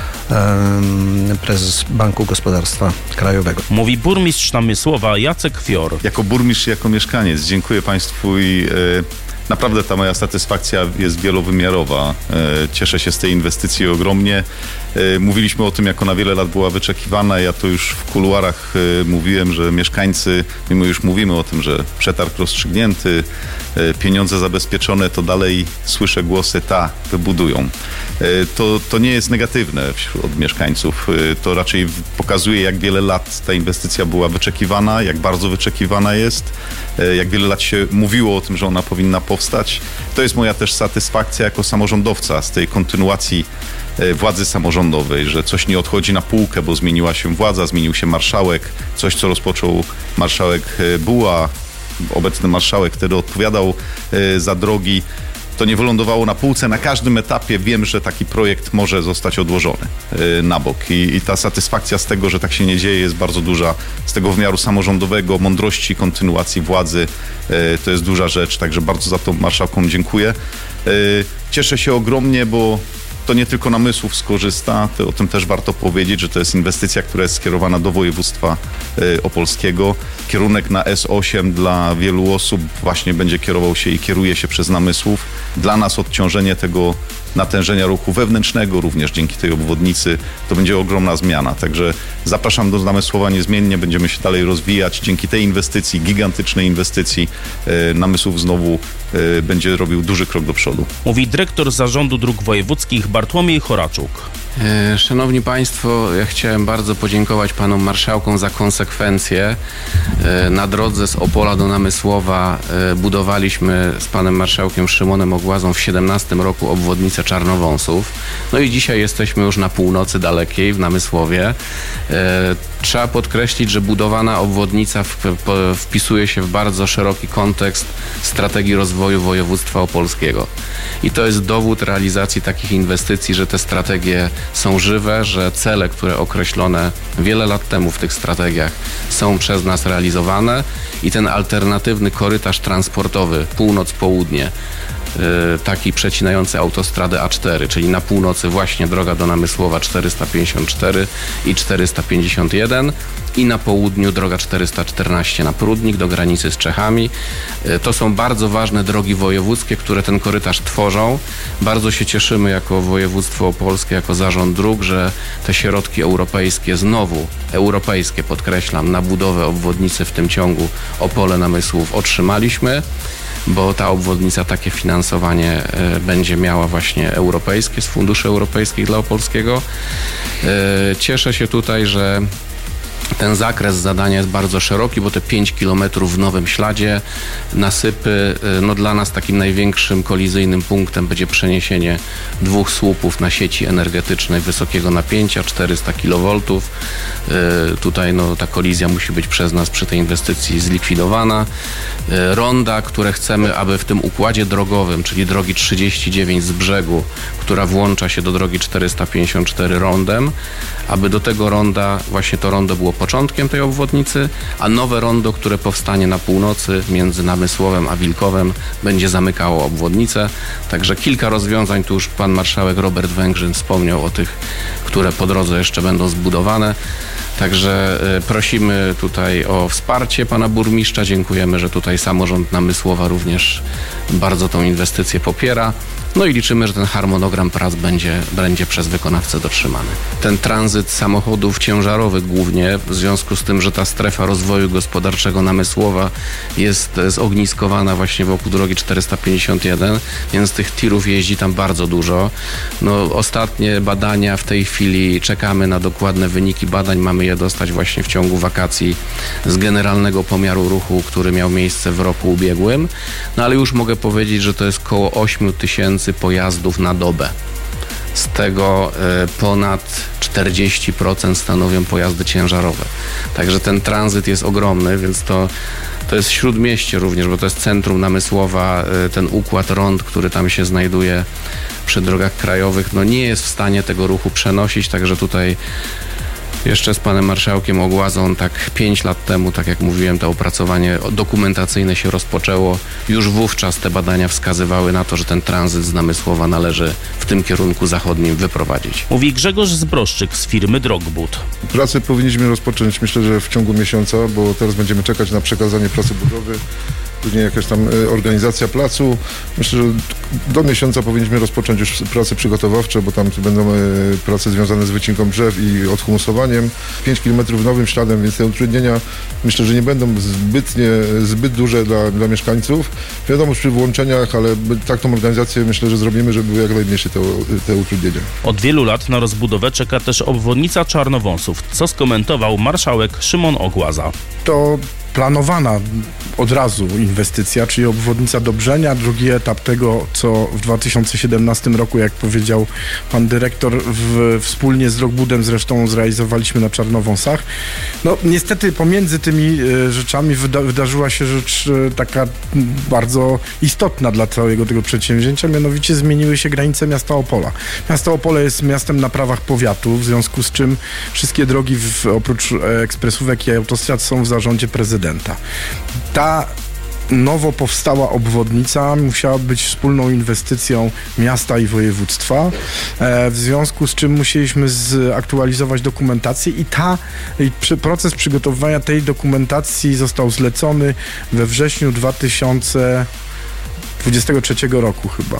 e, prezes Banku Gospodarstwa Krajowego. Mówi burmistrz Namysłowa Jacek Fior. Jako burmistrz, jako mieszkaniec dziękuję Państwu i e, naprawdę ta moja satysfakcja jest wielowymiarowa. E, cieszę się z tej inwestycji ogromnie. E, mówiliśmy o tym, jak ona wiele lat była wyczekiwana. Ja to już w kuluarach e, mówiłem, że mieszkańcy, mimo już mówimy o tym, że przetarg rozstrzygnięty, e, pieniądze zabezpieczone, to dalej słyszę głosy, ta, wybudują. E, to, to nie jest negatywne wśród mieszkańców. E, to raczej pokazuje, jak wiele lat ta inwestycja była wyczekiwana, jak bardzo wyczekiwana jest, e, jak wiele lat się mówiło o tym, że ona powinna powstać. To jest moja też satysfakcja jako samorządowca z tej kontynuacji władzy samorządowej, że coś nie odchodzi na półkę, bo zmieniła się władza, zmienił się marszałek, coś co rozpoczął marszałek Buła, obecny marszałek wtedy odpowiadał za drogi. To nie wylądowało na półce. Na każdym etapie wiem, że taki projekt może zostać odłożony na bok. I, I ta satysfakcja z tego, że tak się nie dzieje, jest bardzo duża. Z tego wymiaru samorządowego, mądrości, kontynuacji władzy, to jest duża rzecz. Także bardzo za to marszałkom dziękuję. Cieszę się ogromnie, bo to nie tylko Namysłów skorzysta, to o tym też warto powiedzieć, że to jest inwestycja, która jest skierowana do województwa y, opolskiego. Kierunek na S osiem dla wielu osób właśnie będzie kierował się i kieruje się przez Namysłów. Dla nas odciążenie tego natężenia ruchu wewnętrznego również dzięki tej obwodnicy to będzie ogromna zmiana. Także zapraszam do Namysłowa niezmiennie, będziemy się dalej rozwijać. Dzięki tej inwestycji, gigantycznej inwestycji, y, Namysłów znowu y, będzie robił duży krok do przodu. Mówi dyrektor Zarządu Dróg Wojewódzkich Bartłomiej Choraczuk. Szanowni Państwo, ja chciałem bardzo podziękować Panom Marszałkom za konsekwencję. Na drodze z Opola do Namysłowa budowaliśmy z Panem Marszałkiem Szymonem Ogłazą w siedemnastym roku obwodnicę Czarnowąsów. No i dzisiaj jesteśmy już na północy dalekiej w Namysłowie. Trzeba podkreślić, że budowana obwodnica wpisuje się w bardzo szeroki kontekst strategii rozwoju województwa opolskiego. I to jest dowód realizacji takich inwestycji, że te strategie są żywe, że cele, które określone wiele lat temu w tych strategiach są przez nas realizowane i ten alternatywny korytarz transportowy północ-południe, taki przecinający autostradę A cztery, czyli na północy właśnie droga do Namysłowa czterysta pięćdziesiąt cztery i czterysta pięćdziesiąt jeden i na południu droga czterysta czternaście na Prudnik do granicy z Czechami. To są bardzo ważne drogi wojewódzkie, które ten korytarz tworzą. Bardzo się cieszymy jako województwo opolskie, jako zarząd dróg, że te środki europejskie, znowu europejskie podkreślam, na budowę obwodnicy w tym ciągu Opole-Namysłów otrzymaliśmy, bo ta obwodnica takie finansowanie y, będzie miała właśnie europejskie, z funduszy europejskich dla opolskiego. Y, cieszę się tutaj, że ten zakres zadania jest bardzo szeroki, bo te pięć kilometrów w nowym śladzie, nasypy, no dla nas takim największym kolizyjnym punktem będzie przeniesienie dwóch słupów na sieci energetycznej wysokiego napięcia, czterysta kilowoltów. Yy, tutaj no, ta kolizja musi być przez nas przy tej inwestycji zlikwidowana. Yy, ronda, które chcemy, aby w tym układzie drogowym, czyli drogi trzydzieści dziewięć z brzegu, która włącza się do drogi czterysta pięćdziesiąt cztery rondem, aby do tego ronda, właśnie to rondo było początkiem tej obwodnicy, a nowe rondo, które powstanie na północy między Namysłowem a Wilkowem, będzie zamykało obwodnicę. Także kilka rozwiązań, tu już pan marszałek Robert Węgrzyn wspomniał o tych, które po drodze jeszcze będą zbudowane. Także prosimy tutaj o wsparcie pana burmistrza. Dziękujemy, że tutaj samorząd Namysłowa również bardzo tą inwestycję popiera. No i liczymy, że ten harmonogram prac będzie, będzie przez wykonawcę dotrzymany. Ten tranzyt samochodów ciężarowych głównie, w związku z tym, że ta strefa rozwoju gospodarczego Namysłowa jest zogniskowana właśnie wokół drogi czterysta pięćdziesiąt jeden, więc tych tirów jeździ tam bardzo dużo. No, ostatnie badania w tej chwili, czekamy na dokładne wyniki badań, mamy je dostać właśnie w ciągu wakacji z generalnego pomiaru ruchu, który miał miejsce w roku ubiegłym. No ale już mogę powiedzieć, że to jest około osiem tysięcy pojazdów na dobę. Z tego y, ponad czterdzieści procent stanowią pojazdy ciężarowe. Także ten tranzyt jest ogromny, więc to, to jest śródmieście również, bo to jest centrum Namysłowa, y, ten układ rond, który tam się znajduje przy drogach krajowych, no nie jest w stanie tego ruchu przenosić, także tutaj jeszcze z panem marszałkiem Ogłazą tak pięć lat temu, tak jak mówiłem, to opracowanie dokumentacyjne się rozpoczęło. Już wówczas te badania wskazywały na to, że ten tranzyt z Namysłowa należy w tym kierunku zachodnim wyprowadzić. Mówi Grzegorz Zbroszczyk z firmy Drogbud. Pracę powinniśmy rozpocząć, myślę, że w ciągu miesiąca, bo teraz będziemy czekać na przekazanie pracy budowy, później jakaś tam organizacja placu. Myślę, że do miesiąca powinniśmy rozpocząć już prace przygotowawcze, bo tam będą prace związane z wycinką drzew i odhumusowaniem. pięć kilometrów nowym śladem, więc te utrudnienia myślę, że nie będą zbytnie, zbyt duże dla, dla mieszkańców. Wiadomo, przy włączeniach, ale tak tą organizację myślę, że zrobimy, żeby były jak najmniejsze te, te utrudnienia. Od wielu lat na rozbudowę czeka też obwodnica Czarnowąsów, co skomentował marszałek Szymon Ogłaza. To planowana od razu inwestycja, czyli obwodnica Dobrzenia, drugi etap tego, co w dwa tysiące siedemnastym roku, jak powiedział pan dyrektor, w, wspólnie z Drogbudem zresztą zrealizowaliśmy na Czarnowąsach. No niestety pomiędzy tymi e, rzeczami wyda, wydarzyła się rzecz e, taka bardzo istotna dla całego tego przedsięwzięcia, mianowicie zmieniły się granice miasta Opola. Miasto Opole jest miastem na prawach powiatu, w związku z czym wszystkie drogi w, oprócz e, ekspresówek i autostrad są w zarządzie prezydenta. Ta nowo powstała obwodnica musiała być wspólną inwestycją miasta i województwa, e, w związku z czym musieliśmy zaktualizować dokumentację i ta i przy, proces przygotowywania tej dokumentacji został zlecony we wrześniu dwa tysiące dwudziestego trzeciego roku chyba.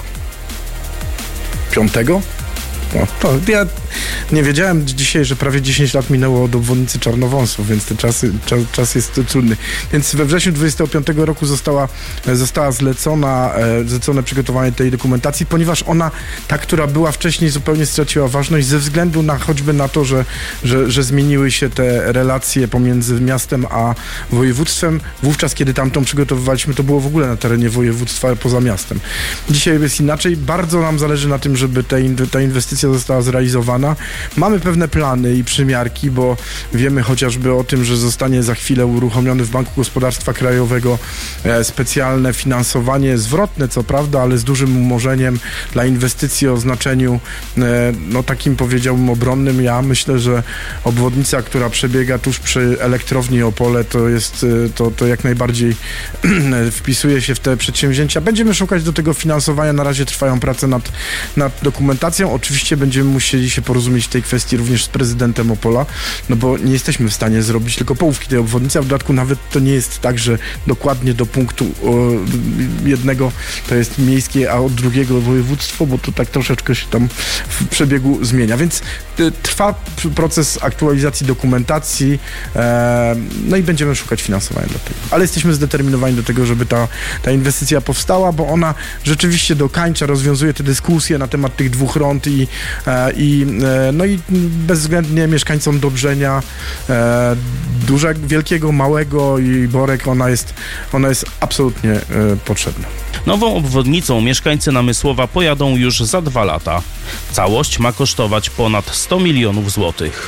Piątego? No, to ja nie wiedziałem dzisiaj, że prawie dziesięć lat minęło od obwodnicy Czarnowąsów, więc ten czas, czas, czas jest trudny. Więc we wrześniu dwudziestego piątego roku została, została zlecona, zlecone przygotowanie tej dokumentacji, ponieważ ona, ta, która była wcześniej, zupełnie straciła ważność ze względu na choćby na to, że, że, że zmieniły się te relacje pomiędzy miastem a województwem. Wówczas, kiedy tamtą przygotowywaliśmy, to było w ogóle na terenie województwa poza miastem. Dzisiaj jest inaczej. Bardzo nam zależy na tym, żeby te, ta inwestycja została zrealizowana. Mamy pewne plany i przymiarki, bo wiemy chociażby o tym, że zostanie za chwilę uruchomiony w Banku Gospodarstwa Krajowego e, specjalne finansowanie zwrotne, co prawda, ale z dużym umorzeniem dla inwestycji o znaczeniu e, no takim, powiedziałbym, obronnym. Ja myślę, że obwodnica, która przebiega tuż przy elektrowni Opole, to jest, to, to jak najbardziej wpisuje się w te przedsięwzięcia. Będziemy szukać do tego finansowania. Na razie trwają prace nad, nad dokumentacją. Oczywiście będziemy musieli się porozumieć w tej kwestii również z prezydentem Opola, no bo nie jesteśmy w stanie zrobić tylko połówki tej obwodnicy, a w dodatku nawet to nie jest tak, że dokładnie do punktu o, jednego to jest miejskie, a od drugiego województwo, bo to tak troszeczkę się tam w przebiegu zmienia, więc y, trwa proces aktualizacji dokumentacji, e, no i będziemy szukać finansowania dla tego. Ale jesteśmy zdeterminowani do tego, żeby ta, ta inwestycja powstała, bo ona rzeczywiście dokańcza, rozwiązuje te dyskusje na temat tych dwóch rond i, e, i no i bezwzględnie mieszkańcom Dobrzenia, e, dużego, wielkiego, małego i Borek, ona jest, ona jest absolutnie e, potrzebna. Nową obwodnicą mieszkańcy Namysłowa pojadą już za dwa lata. Całość ma kosztować ponad sto milionów złotych.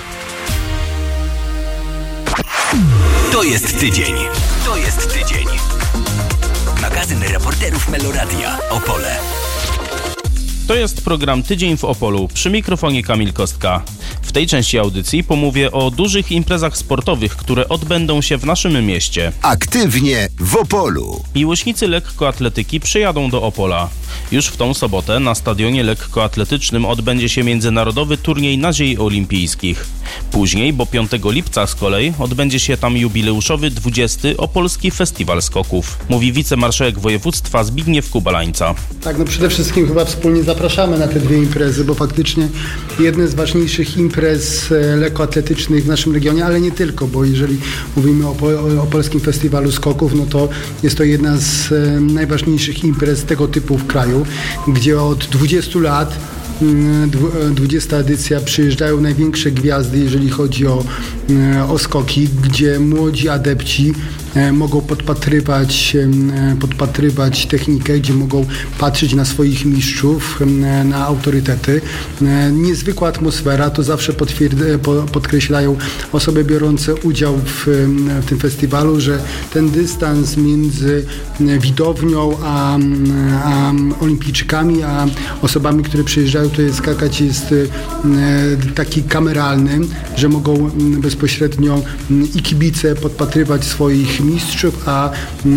To jest tydzień. To jest tydzień. Magazyn reporterów Meloradia Opole. To jest program Tydzień w Opolu. Przy mikrofonie Kamil Kostka. W tej części audycji pomówię o dużych imprezach sportowych, które odbędą się w naszym mieście. Aktywnie w Opolu. Miłośnicy lekkoatletyki przyjadą do Opola. Już w tą sobotę na stadionie lekkoatletycznym odbędzie się międzynarodowy turniej nadziei olimpijskich. Później, bo piątego lipca z kolei, odbędzie się tam jubileuszowy dwudziesty Opolski Festiwal Skoków, mówi wicemarszałek województwa Zbigniew Kubalańca. Tak, no przede wszystkim chyba wspólnie zapraszamy na te dwie imprezy, bo faktycznie jedne z ważniejszych imprez lekkoatletycznych w naszym regionie, ale nie tylko, bo jeżeli mówimy o, o Opolskim Festiwalu Skoków, no to jest to jedna z e, najważniejszych imprez tego typu w kraju, gdzie od dwudziestu lat dwudziesta edycja przyjeżdżają największe gwiazdy, jeżeli chodzi o, o skoki, gdzie młodzi adepci mogą podpatrywać, podpatrywać technikę, gdzie mogą patrzeć na swoich mistrzów, na autorytety. Niezwykła atmosfera, to zawsze podkreślają osoby biorące udział w, w tym festiwalu, że ten dystans między widownią a, a olimpijczykami, a osobami, które przyjeżdżają tutaj skakać, jest taki kameralny, że mogą bezpośrednio i kibice podpatrywać swoich mistrzów, a,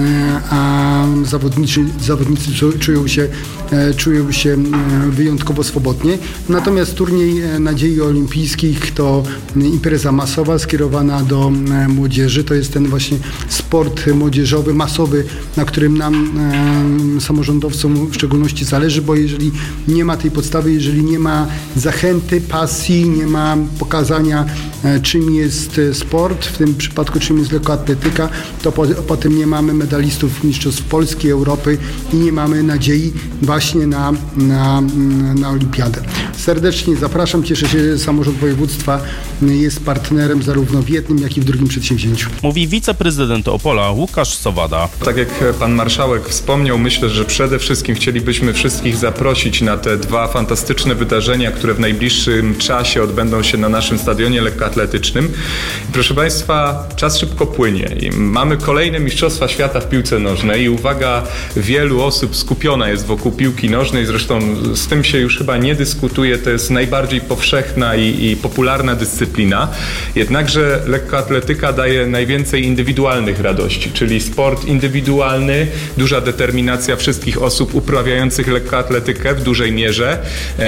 a zawodnicy, zawodnicy czują się, czują się wyjątkowo swobodnie. Natomiast turniej Nadziei Olimpijskich to impreza masowa skierowana do młodzieży. To jest ten właśnie sport młodzieżowy, masowy, na którym nam samorządowcom w szczególności zależy, bo jeżeli nie ma tej podstawy, jeżeli nie ma zachęty, pasji, nie ma pokazania, czym jest sport, w tym przypadku czym jest lekkoatletyka, to po, potem nie mamy medalistów mistrzostw Polski, Europy i nie mamy nadziei właśnie na, na, na olimpiadę. Serdecznie zapraszam, cieszę się, że samorząd województwa jest partnerem zarówno w jednym, jak i w drugim przedsięwzięciu. Mówi wiceprezydent Opola Łukasz Sowada. Tak jak pan marszałek wspomniał, myślę, że przede wszystkim chcielibyśmy wszystkich zaprosić na te dwa fantastyczne wydarzenia, które w najbliższym czasie odbędą się na naszym stadionie lekkoatletycznym. Proszę państwa, czas szybko płynie i mamy kolejne Mistrzostwa Świata w piłce nożnej i uwaga wielu osób skupiona jest wokół piłki nożnej, zresztą z tym się już chyba nie dyskutuje, to jest najbardziej powszechna i, i popularna dyscyplina, jednakże lekkoatletyka daje najwięcej indywidualnych radości, czyli sport indywidualny, duża determinacja wszystkich osób uprawiających lekkoatletykę w dużej mierze,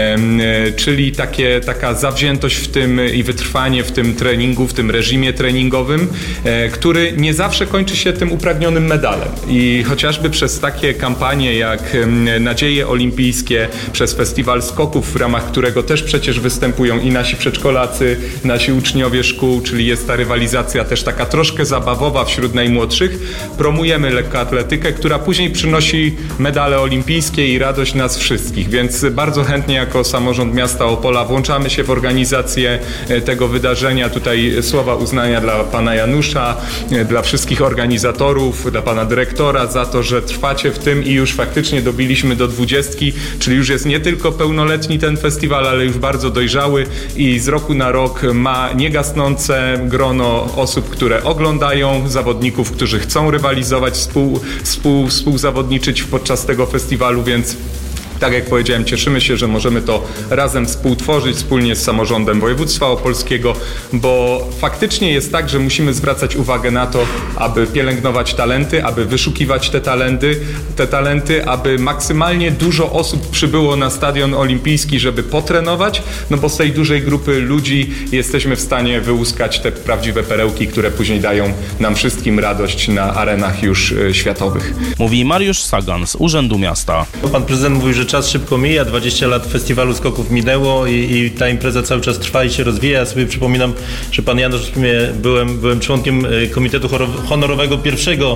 czyli takie, taka zawziętość w tym i wytrwanie w tym treningu, w tym reżimie treningowym, który nie zawsze kończy się tym upragnionym medalem. I chociażby przez takie kampanie jak Nadzieje Olimpijskie, przez Festiwal Skoków, w ramach którego też przecież występują i nasi przedszkolacy, nasi uczniowie szkół, czyli jest ta rywalizacja też taka troszkę zabawowa wśród najmłodszych, promujemy lekkoatletykę, która później przynosi medale olimpijskie i radość nas wszystkich, więc bardzo chętnie jako samorząd miasta Opola włączamy się w organizację tego wydarzenia. Tutaj słowa uznania dla pana Janusza, dla wszystkich organizatorów, dla pana dyrektora za to, że trwacie w tym i już faktycznie dobiliśmy do dwudziestki, czyli już jest nie tylko pełnoletni ten festiwal, ale już bardzo dojrzały i z roku na rok ma niegasnące grono osób, które oglądają, zawodników, którzy chcą rywalizować, współ, współ, współzawodniczyć podczas tego festiwalu, więc tak jak powiedziałem, cieszymy się, że możemy to razem współtworzyć wspólnie z samorządem województwa opolskiego, bo faktycznie jest tak, że musimy zwracać uwagę na to, aby pielęgnować talenty, aby wyszukiwać te talenty, te talenty, aby maksymalnie dużo osób przybyło na stadion olimpijski, żeby potrenować, no bo z tej dużej grupy ludzi jesteśmy w stanie wyłuskać te prawdziwe perełki, które później dają nam wszystkim radość na arenach już światowych. Mówi Mariusz Sagan z Urzędu Miasta. Pan prezydent mówił, że czas szybko mija, dwadzieścia lat festiwalu skoków minęło i, i ta impreza cały czas trwa i się rozwija. Ja sobie przypominam, że pan Janusz, w sumie byłem, byłem członkiem komitetu honorowego pierwszego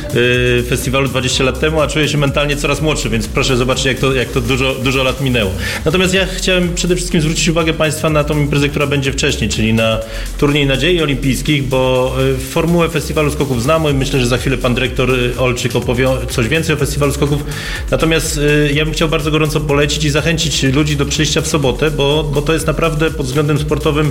y, festiwalu dwadzieścia lat temu, a czuję się mentalnie coraz młodszy, więc proszę zobaczyć, jak to, jak to dużo, dużo lat minęło. Natomiast ja chciałem przede wszystkim zwrócić uwagę państwa na tą imprezę, która będzie wcześniej, czyli na turniej Nadziei Olimpijskich, bo y, formułę festiwalu skoków znamy i myślę, że za chwilę pan dyrektor Olczyk opowie coś więcej o festiwalu skoków. Natomiast y, ja bym chciał bardzo gorąco polecić i zachęcić ludzi do przyjścia w sobotę, bo, bo to jest naprawdę pod względem sportowym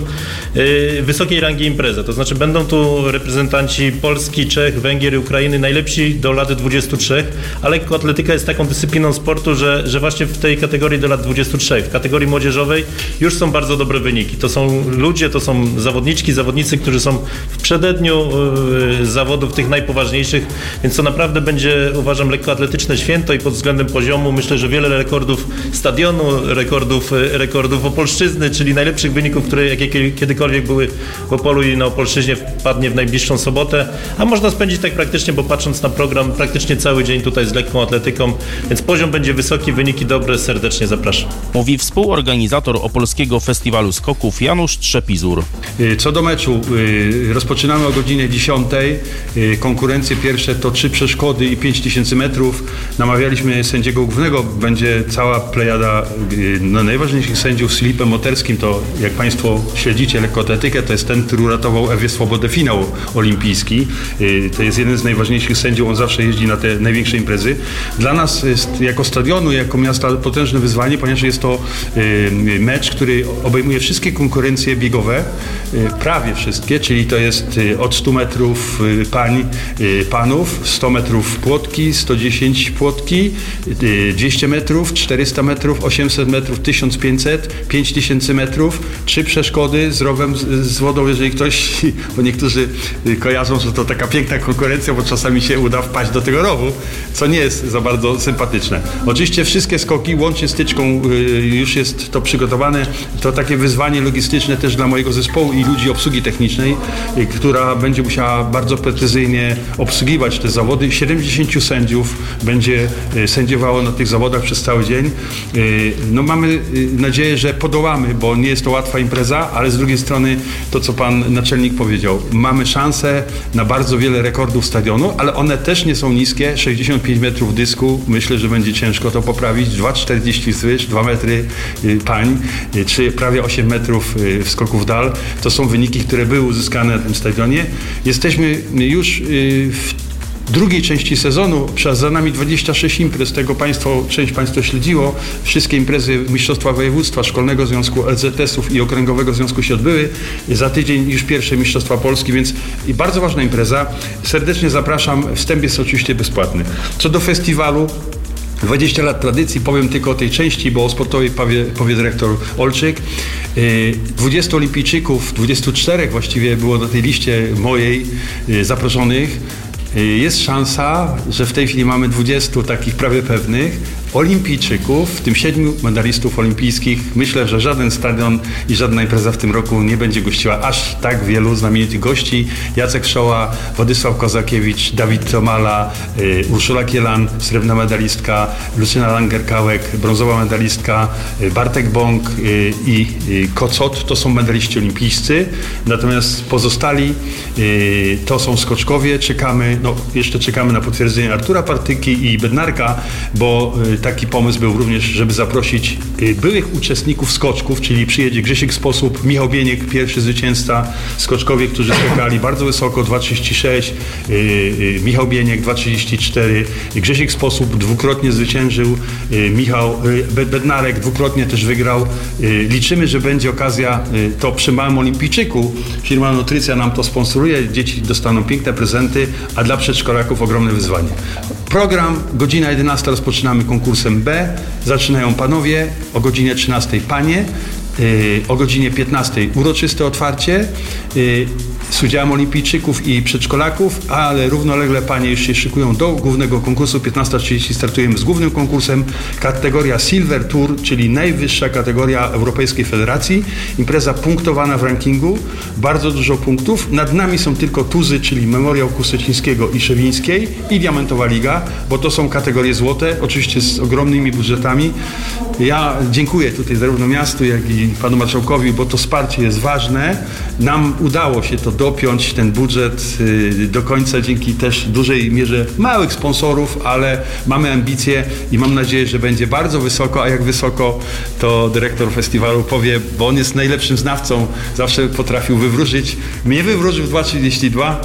y, wysokiej rangi impreza. To znaczy będą tu reprezentanci Polski, Czech, Węgier i Ukrainy, najlepsi do lat dwudziestu trzech, a lekkoatletyka jest taką dyscypliną sportu, że, że właśnie w tej kategorii do lat dwudziestu trzech, w kategorii młodzieżowej już są bardzo dobre wyniki. To są ludzie, to są zawodniczki, zawodnicy, którzy są w przededniu y, zawodów tych najpoważniejszych, więc to naprawdę będzie, uważam, lekkoatletyczne święto i pod względem poziomu myślę, że wiele rekordów stadionu, rekordów, rekordów Opolszczyzny, czyli najlepszych wyników, które jakie kiedykolwiek były w Opolu i na Opolszczyźnie, wpadnie w najbliższą sobotę, a można spędzić tak praktycznie, bo patrząc na program, praktycznie cały dzień tutaj z lekką atletyką, więc poziom będzie wysoki, wyniki dobre, serdecznie zapraszam. Mówi współorganizator Opolskiego Festiwalu Skoków Janusz Trzepizur. Co do meczu, rozpoczynamy o godzinie dziesiątej. Konkurencje pierwsze to trzy przeszkody i pięć tysięcy metrów. Namawialiśmy sędziego głównego, będzie cała plejada no, najważniejszych sędziów z Filipem Moterskim. To jak Państwo śledzicie lekkoatletykę, to jest ten, który uratował Ewie Swobodę finał olimpijski. To jest jeden z najważniejszych sędziów, on zawsze jeździ na te największe imprezy. Dla nas jest jako stadionu, jako miasta potężne wyzwanie, ponieważ jest to mecz, który obejmuje wszystkie konkurencje biegowe, prawie wszystkie, czyli to jest od stu metrów pań, panów, sto metrów płotki, sto dziesięć płotki, dwieście metrów, czterysta metrów, osiemset metrów, tysiąc pięćset, pięć tysięcy metrów, trzy przeszkody z rowem, z wodą, jeżeli ktoś, bo niektórzy kojarzą, że to taka piękna konkurencja, bo czasami się uda wpaść do tego rowu, co nie jest za bardzo sympatyczne. Oczywiście wszystkie skoki, łącznie z tyczką, już jest to przygotowane. To takie wyzwanie logistyczne też dla mojego zespołu i ludzi obsługi technicznej, która będzie musiała bardzo precyzyjnie obsługiwać te zawody. siedemdziesięciu sędziów będzie sędziowało na tych zawodach przez cały dzień. No mamy nadzieję, że podołamy, bo nie jest to łatwa impreza, ale z drugiej strony to, co pan naczelnik powiedział, mamy szansę na bardzo wiele rekordów stadionu, ale one też nie są niskie. sześćdziesiąt pięć metrów dysku, myślę, że będzie ciężko to poprawić. dwa czterdzieści zwyż, dwa metry pań, czy prawie osiem metrów w skoku w dal. To są wyniki, które były uzyskane na tym stadionie. Jesteśmy już w drugiej części sezonu, za nami dwadzieścia sześć imprez, tego państwo, część Państwa śledziło. Wszystkie imprezy Mistrzostwa Województwa, Szkolnego Związku, L Z S ów i Okręgowego Związku się odbyły. Za tydzień już pierwsze Mistrzostwa Polski, więc bardzo ważna impreza. Serdecznie zapraszam. Wstęp jest oczywiście bezpłatny. Co do festiwalu, dwadzieścia lat tradycji, powiem tylko o tej części, bo o sportowej powie, powie dyrektor Olczyk. dwudziestu olimpijczyków, dwudziestu czterech właściwie było na tej liście mojej zaproszonych. Jest szansa, że w tej chwili mamy dwudziestu takich prawie pewnych olimpijczyków, w tym siedmiu medalistów olimpijskich. Myślę, że żaden stadion i żadna impreza w tym roku nie będzie gościła aż tak wielu znamienitych gości. Jacek Szoła, Władysław Kozakiewicz, Dawid Tomala, y, Urszula Kielan, srebrna medalistka, Lucyna Langer-Kałek, brązowa medalistka, y, Bartek Bąk y, i y, Kocot. To są medaliści olimpijscy. Natomiast pozostali y, to są skoczkowie. Czekamy, no jeszcze czekamy na potwierdzenie Artura Partyki i Bednarka, bo y, taki pomysł był również, żeby zaprosić byłych uczestników skoczków, czyli przyjedzie Grzesiek Sposób, Michał Bieniek, pierwszy zwycięzca, skoczkowie, którzy skakali bardzo wysoko, dwa trzydzieści sześć, Michał Bieniek, dwa trzydzieści cztery, Grzesiek Sposób dwukrotnie zwyciężył, Michał Bednarek dwukrotnie też wygrał. Liczymy, że będzie okazja, to przy małym olimpijczyku, firma Nutrycja nam to sponsoruje, dzieci dostaną piękne prezenty, a dla przedszkolaków ogromne wyzwanie. Program, godzina jedenasta rozpoczynamy konkursem B, zaczynają panowie, o godzinie trzynastej panie, yy, o godzinie piętnastej uroczyste otwarcie yy, z udziałem olimpijczyków i przedszkolaków, ale równolegle panie już się szykują do głównego konkursu. piętnasta trzydzieści startujemy z głównym konkursem, kategoria Silver Tour, czyli najwyższa kategoria Europejskiej Federacji, impreza punktowana w rankingu, bardzo dużo punktów. Nad nami są tylko tuzy, czyli Memoriał Kusecińskiego i Szewińskiej i Diamentowa Liga, bo to są kategorie złote, oczywiście z ogromnymi budżetami. Ja dziękuję tutaj zarówno miastu, jak i panu marszałkowi, bo to wsparcie jest ważne. Nam udało się to dopiąć, ten budżet do końca dzięki też dużej mierze małych sponsorów, ale mamy ambicje i mam nadzieję, że będzie bardzo wysoko, a jak wysoko, to dyrektor festiwalu powie, bo on jest najlepszym znawcą, zawsze potrafił wywróżyć. Mnie wywróżył dwa trzydzieści dwa,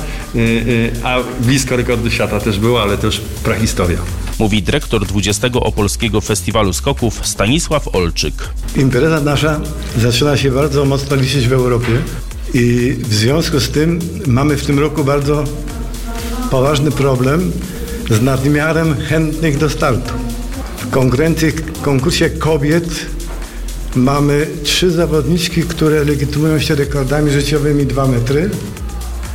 a blisko rekordu świata też było, ale to już prahistoria. Mówi dyrektor dwudziestego Opolskiego Festiwalu Skoków Stanisław Olczyk. Impreza nasza zaczyna się bardzo mocno liczyć w Europie i w związku z tym mamy w tym roku bardzo poważny problem z nadmiarem chętnych do startu. W konkurencji, konkursie kobiet mamy trzy zawodniczki, które legitymują się rekordami życiowymi dwa metry.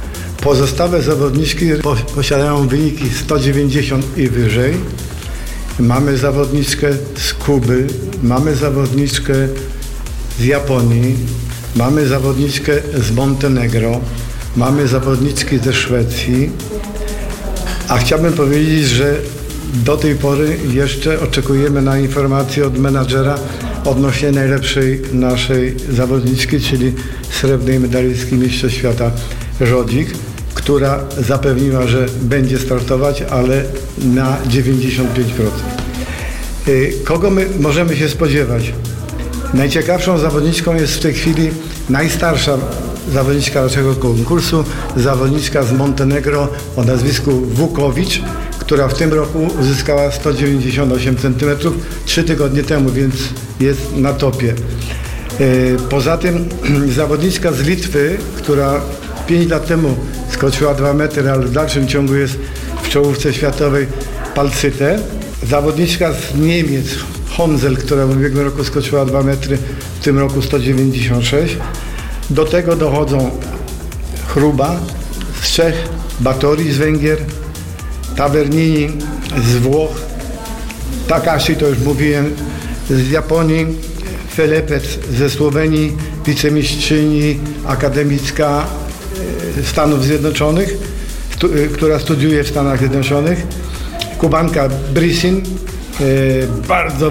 Pozostałe zawodniczki posiadają wyniki sto dziewięćdziesiąt i wyżej mamy zawodniczkę z Kuby, mamy zawodniczkę z Japonii, mamy zawodniczkę z Montenegro, mamy zawodniczki ze Szwecji, a chciałbym powiedzieć, że do tej pory jeszcze oczekujemy na informację od menadżera odnośnie najlepszej naszej zawodniczki, czyli srebrnej medalistki Mistrzostw Świata Żodzik, która zapewniła, że będzie startować, ale na dziewięćdziesiąt pięć procent. Kogo my możemy się spodziewać? Najciekawszą zawodniczką jest w tej chwili najstarsza zawodniczka naszego konkursu, zawodniczka z Montenegro o nazwisku Wukowicz, która w tym roku uzyskała sto dziewięćdziesiąt osiem centymetrów trzy tygodnie temu, więc jest na topie. Poza tym zawodniczka z Litwy, która pięć lat temu skoczyła dwa metry, ale w dalszym ciągu jest w czołówce światowej, Palcyte. Zawodniczka z Niemiec, Honzel, która w ubiegłym roku skoczyła dwa metry, w tym roku sto dziewięćdziesiąt sześć. Do tego dochodzą Chruba z Czech, Batory z Węgier, Tavernini z Włoch, Takashi, to już mówiłem, z Japonii, Felepec ze Słowenii, wicemistrzyni akademicka Stanów Zjednoczonych, stu, która studiuje w Stanach Zjednoczonych, Kubanka Brisin, bardzo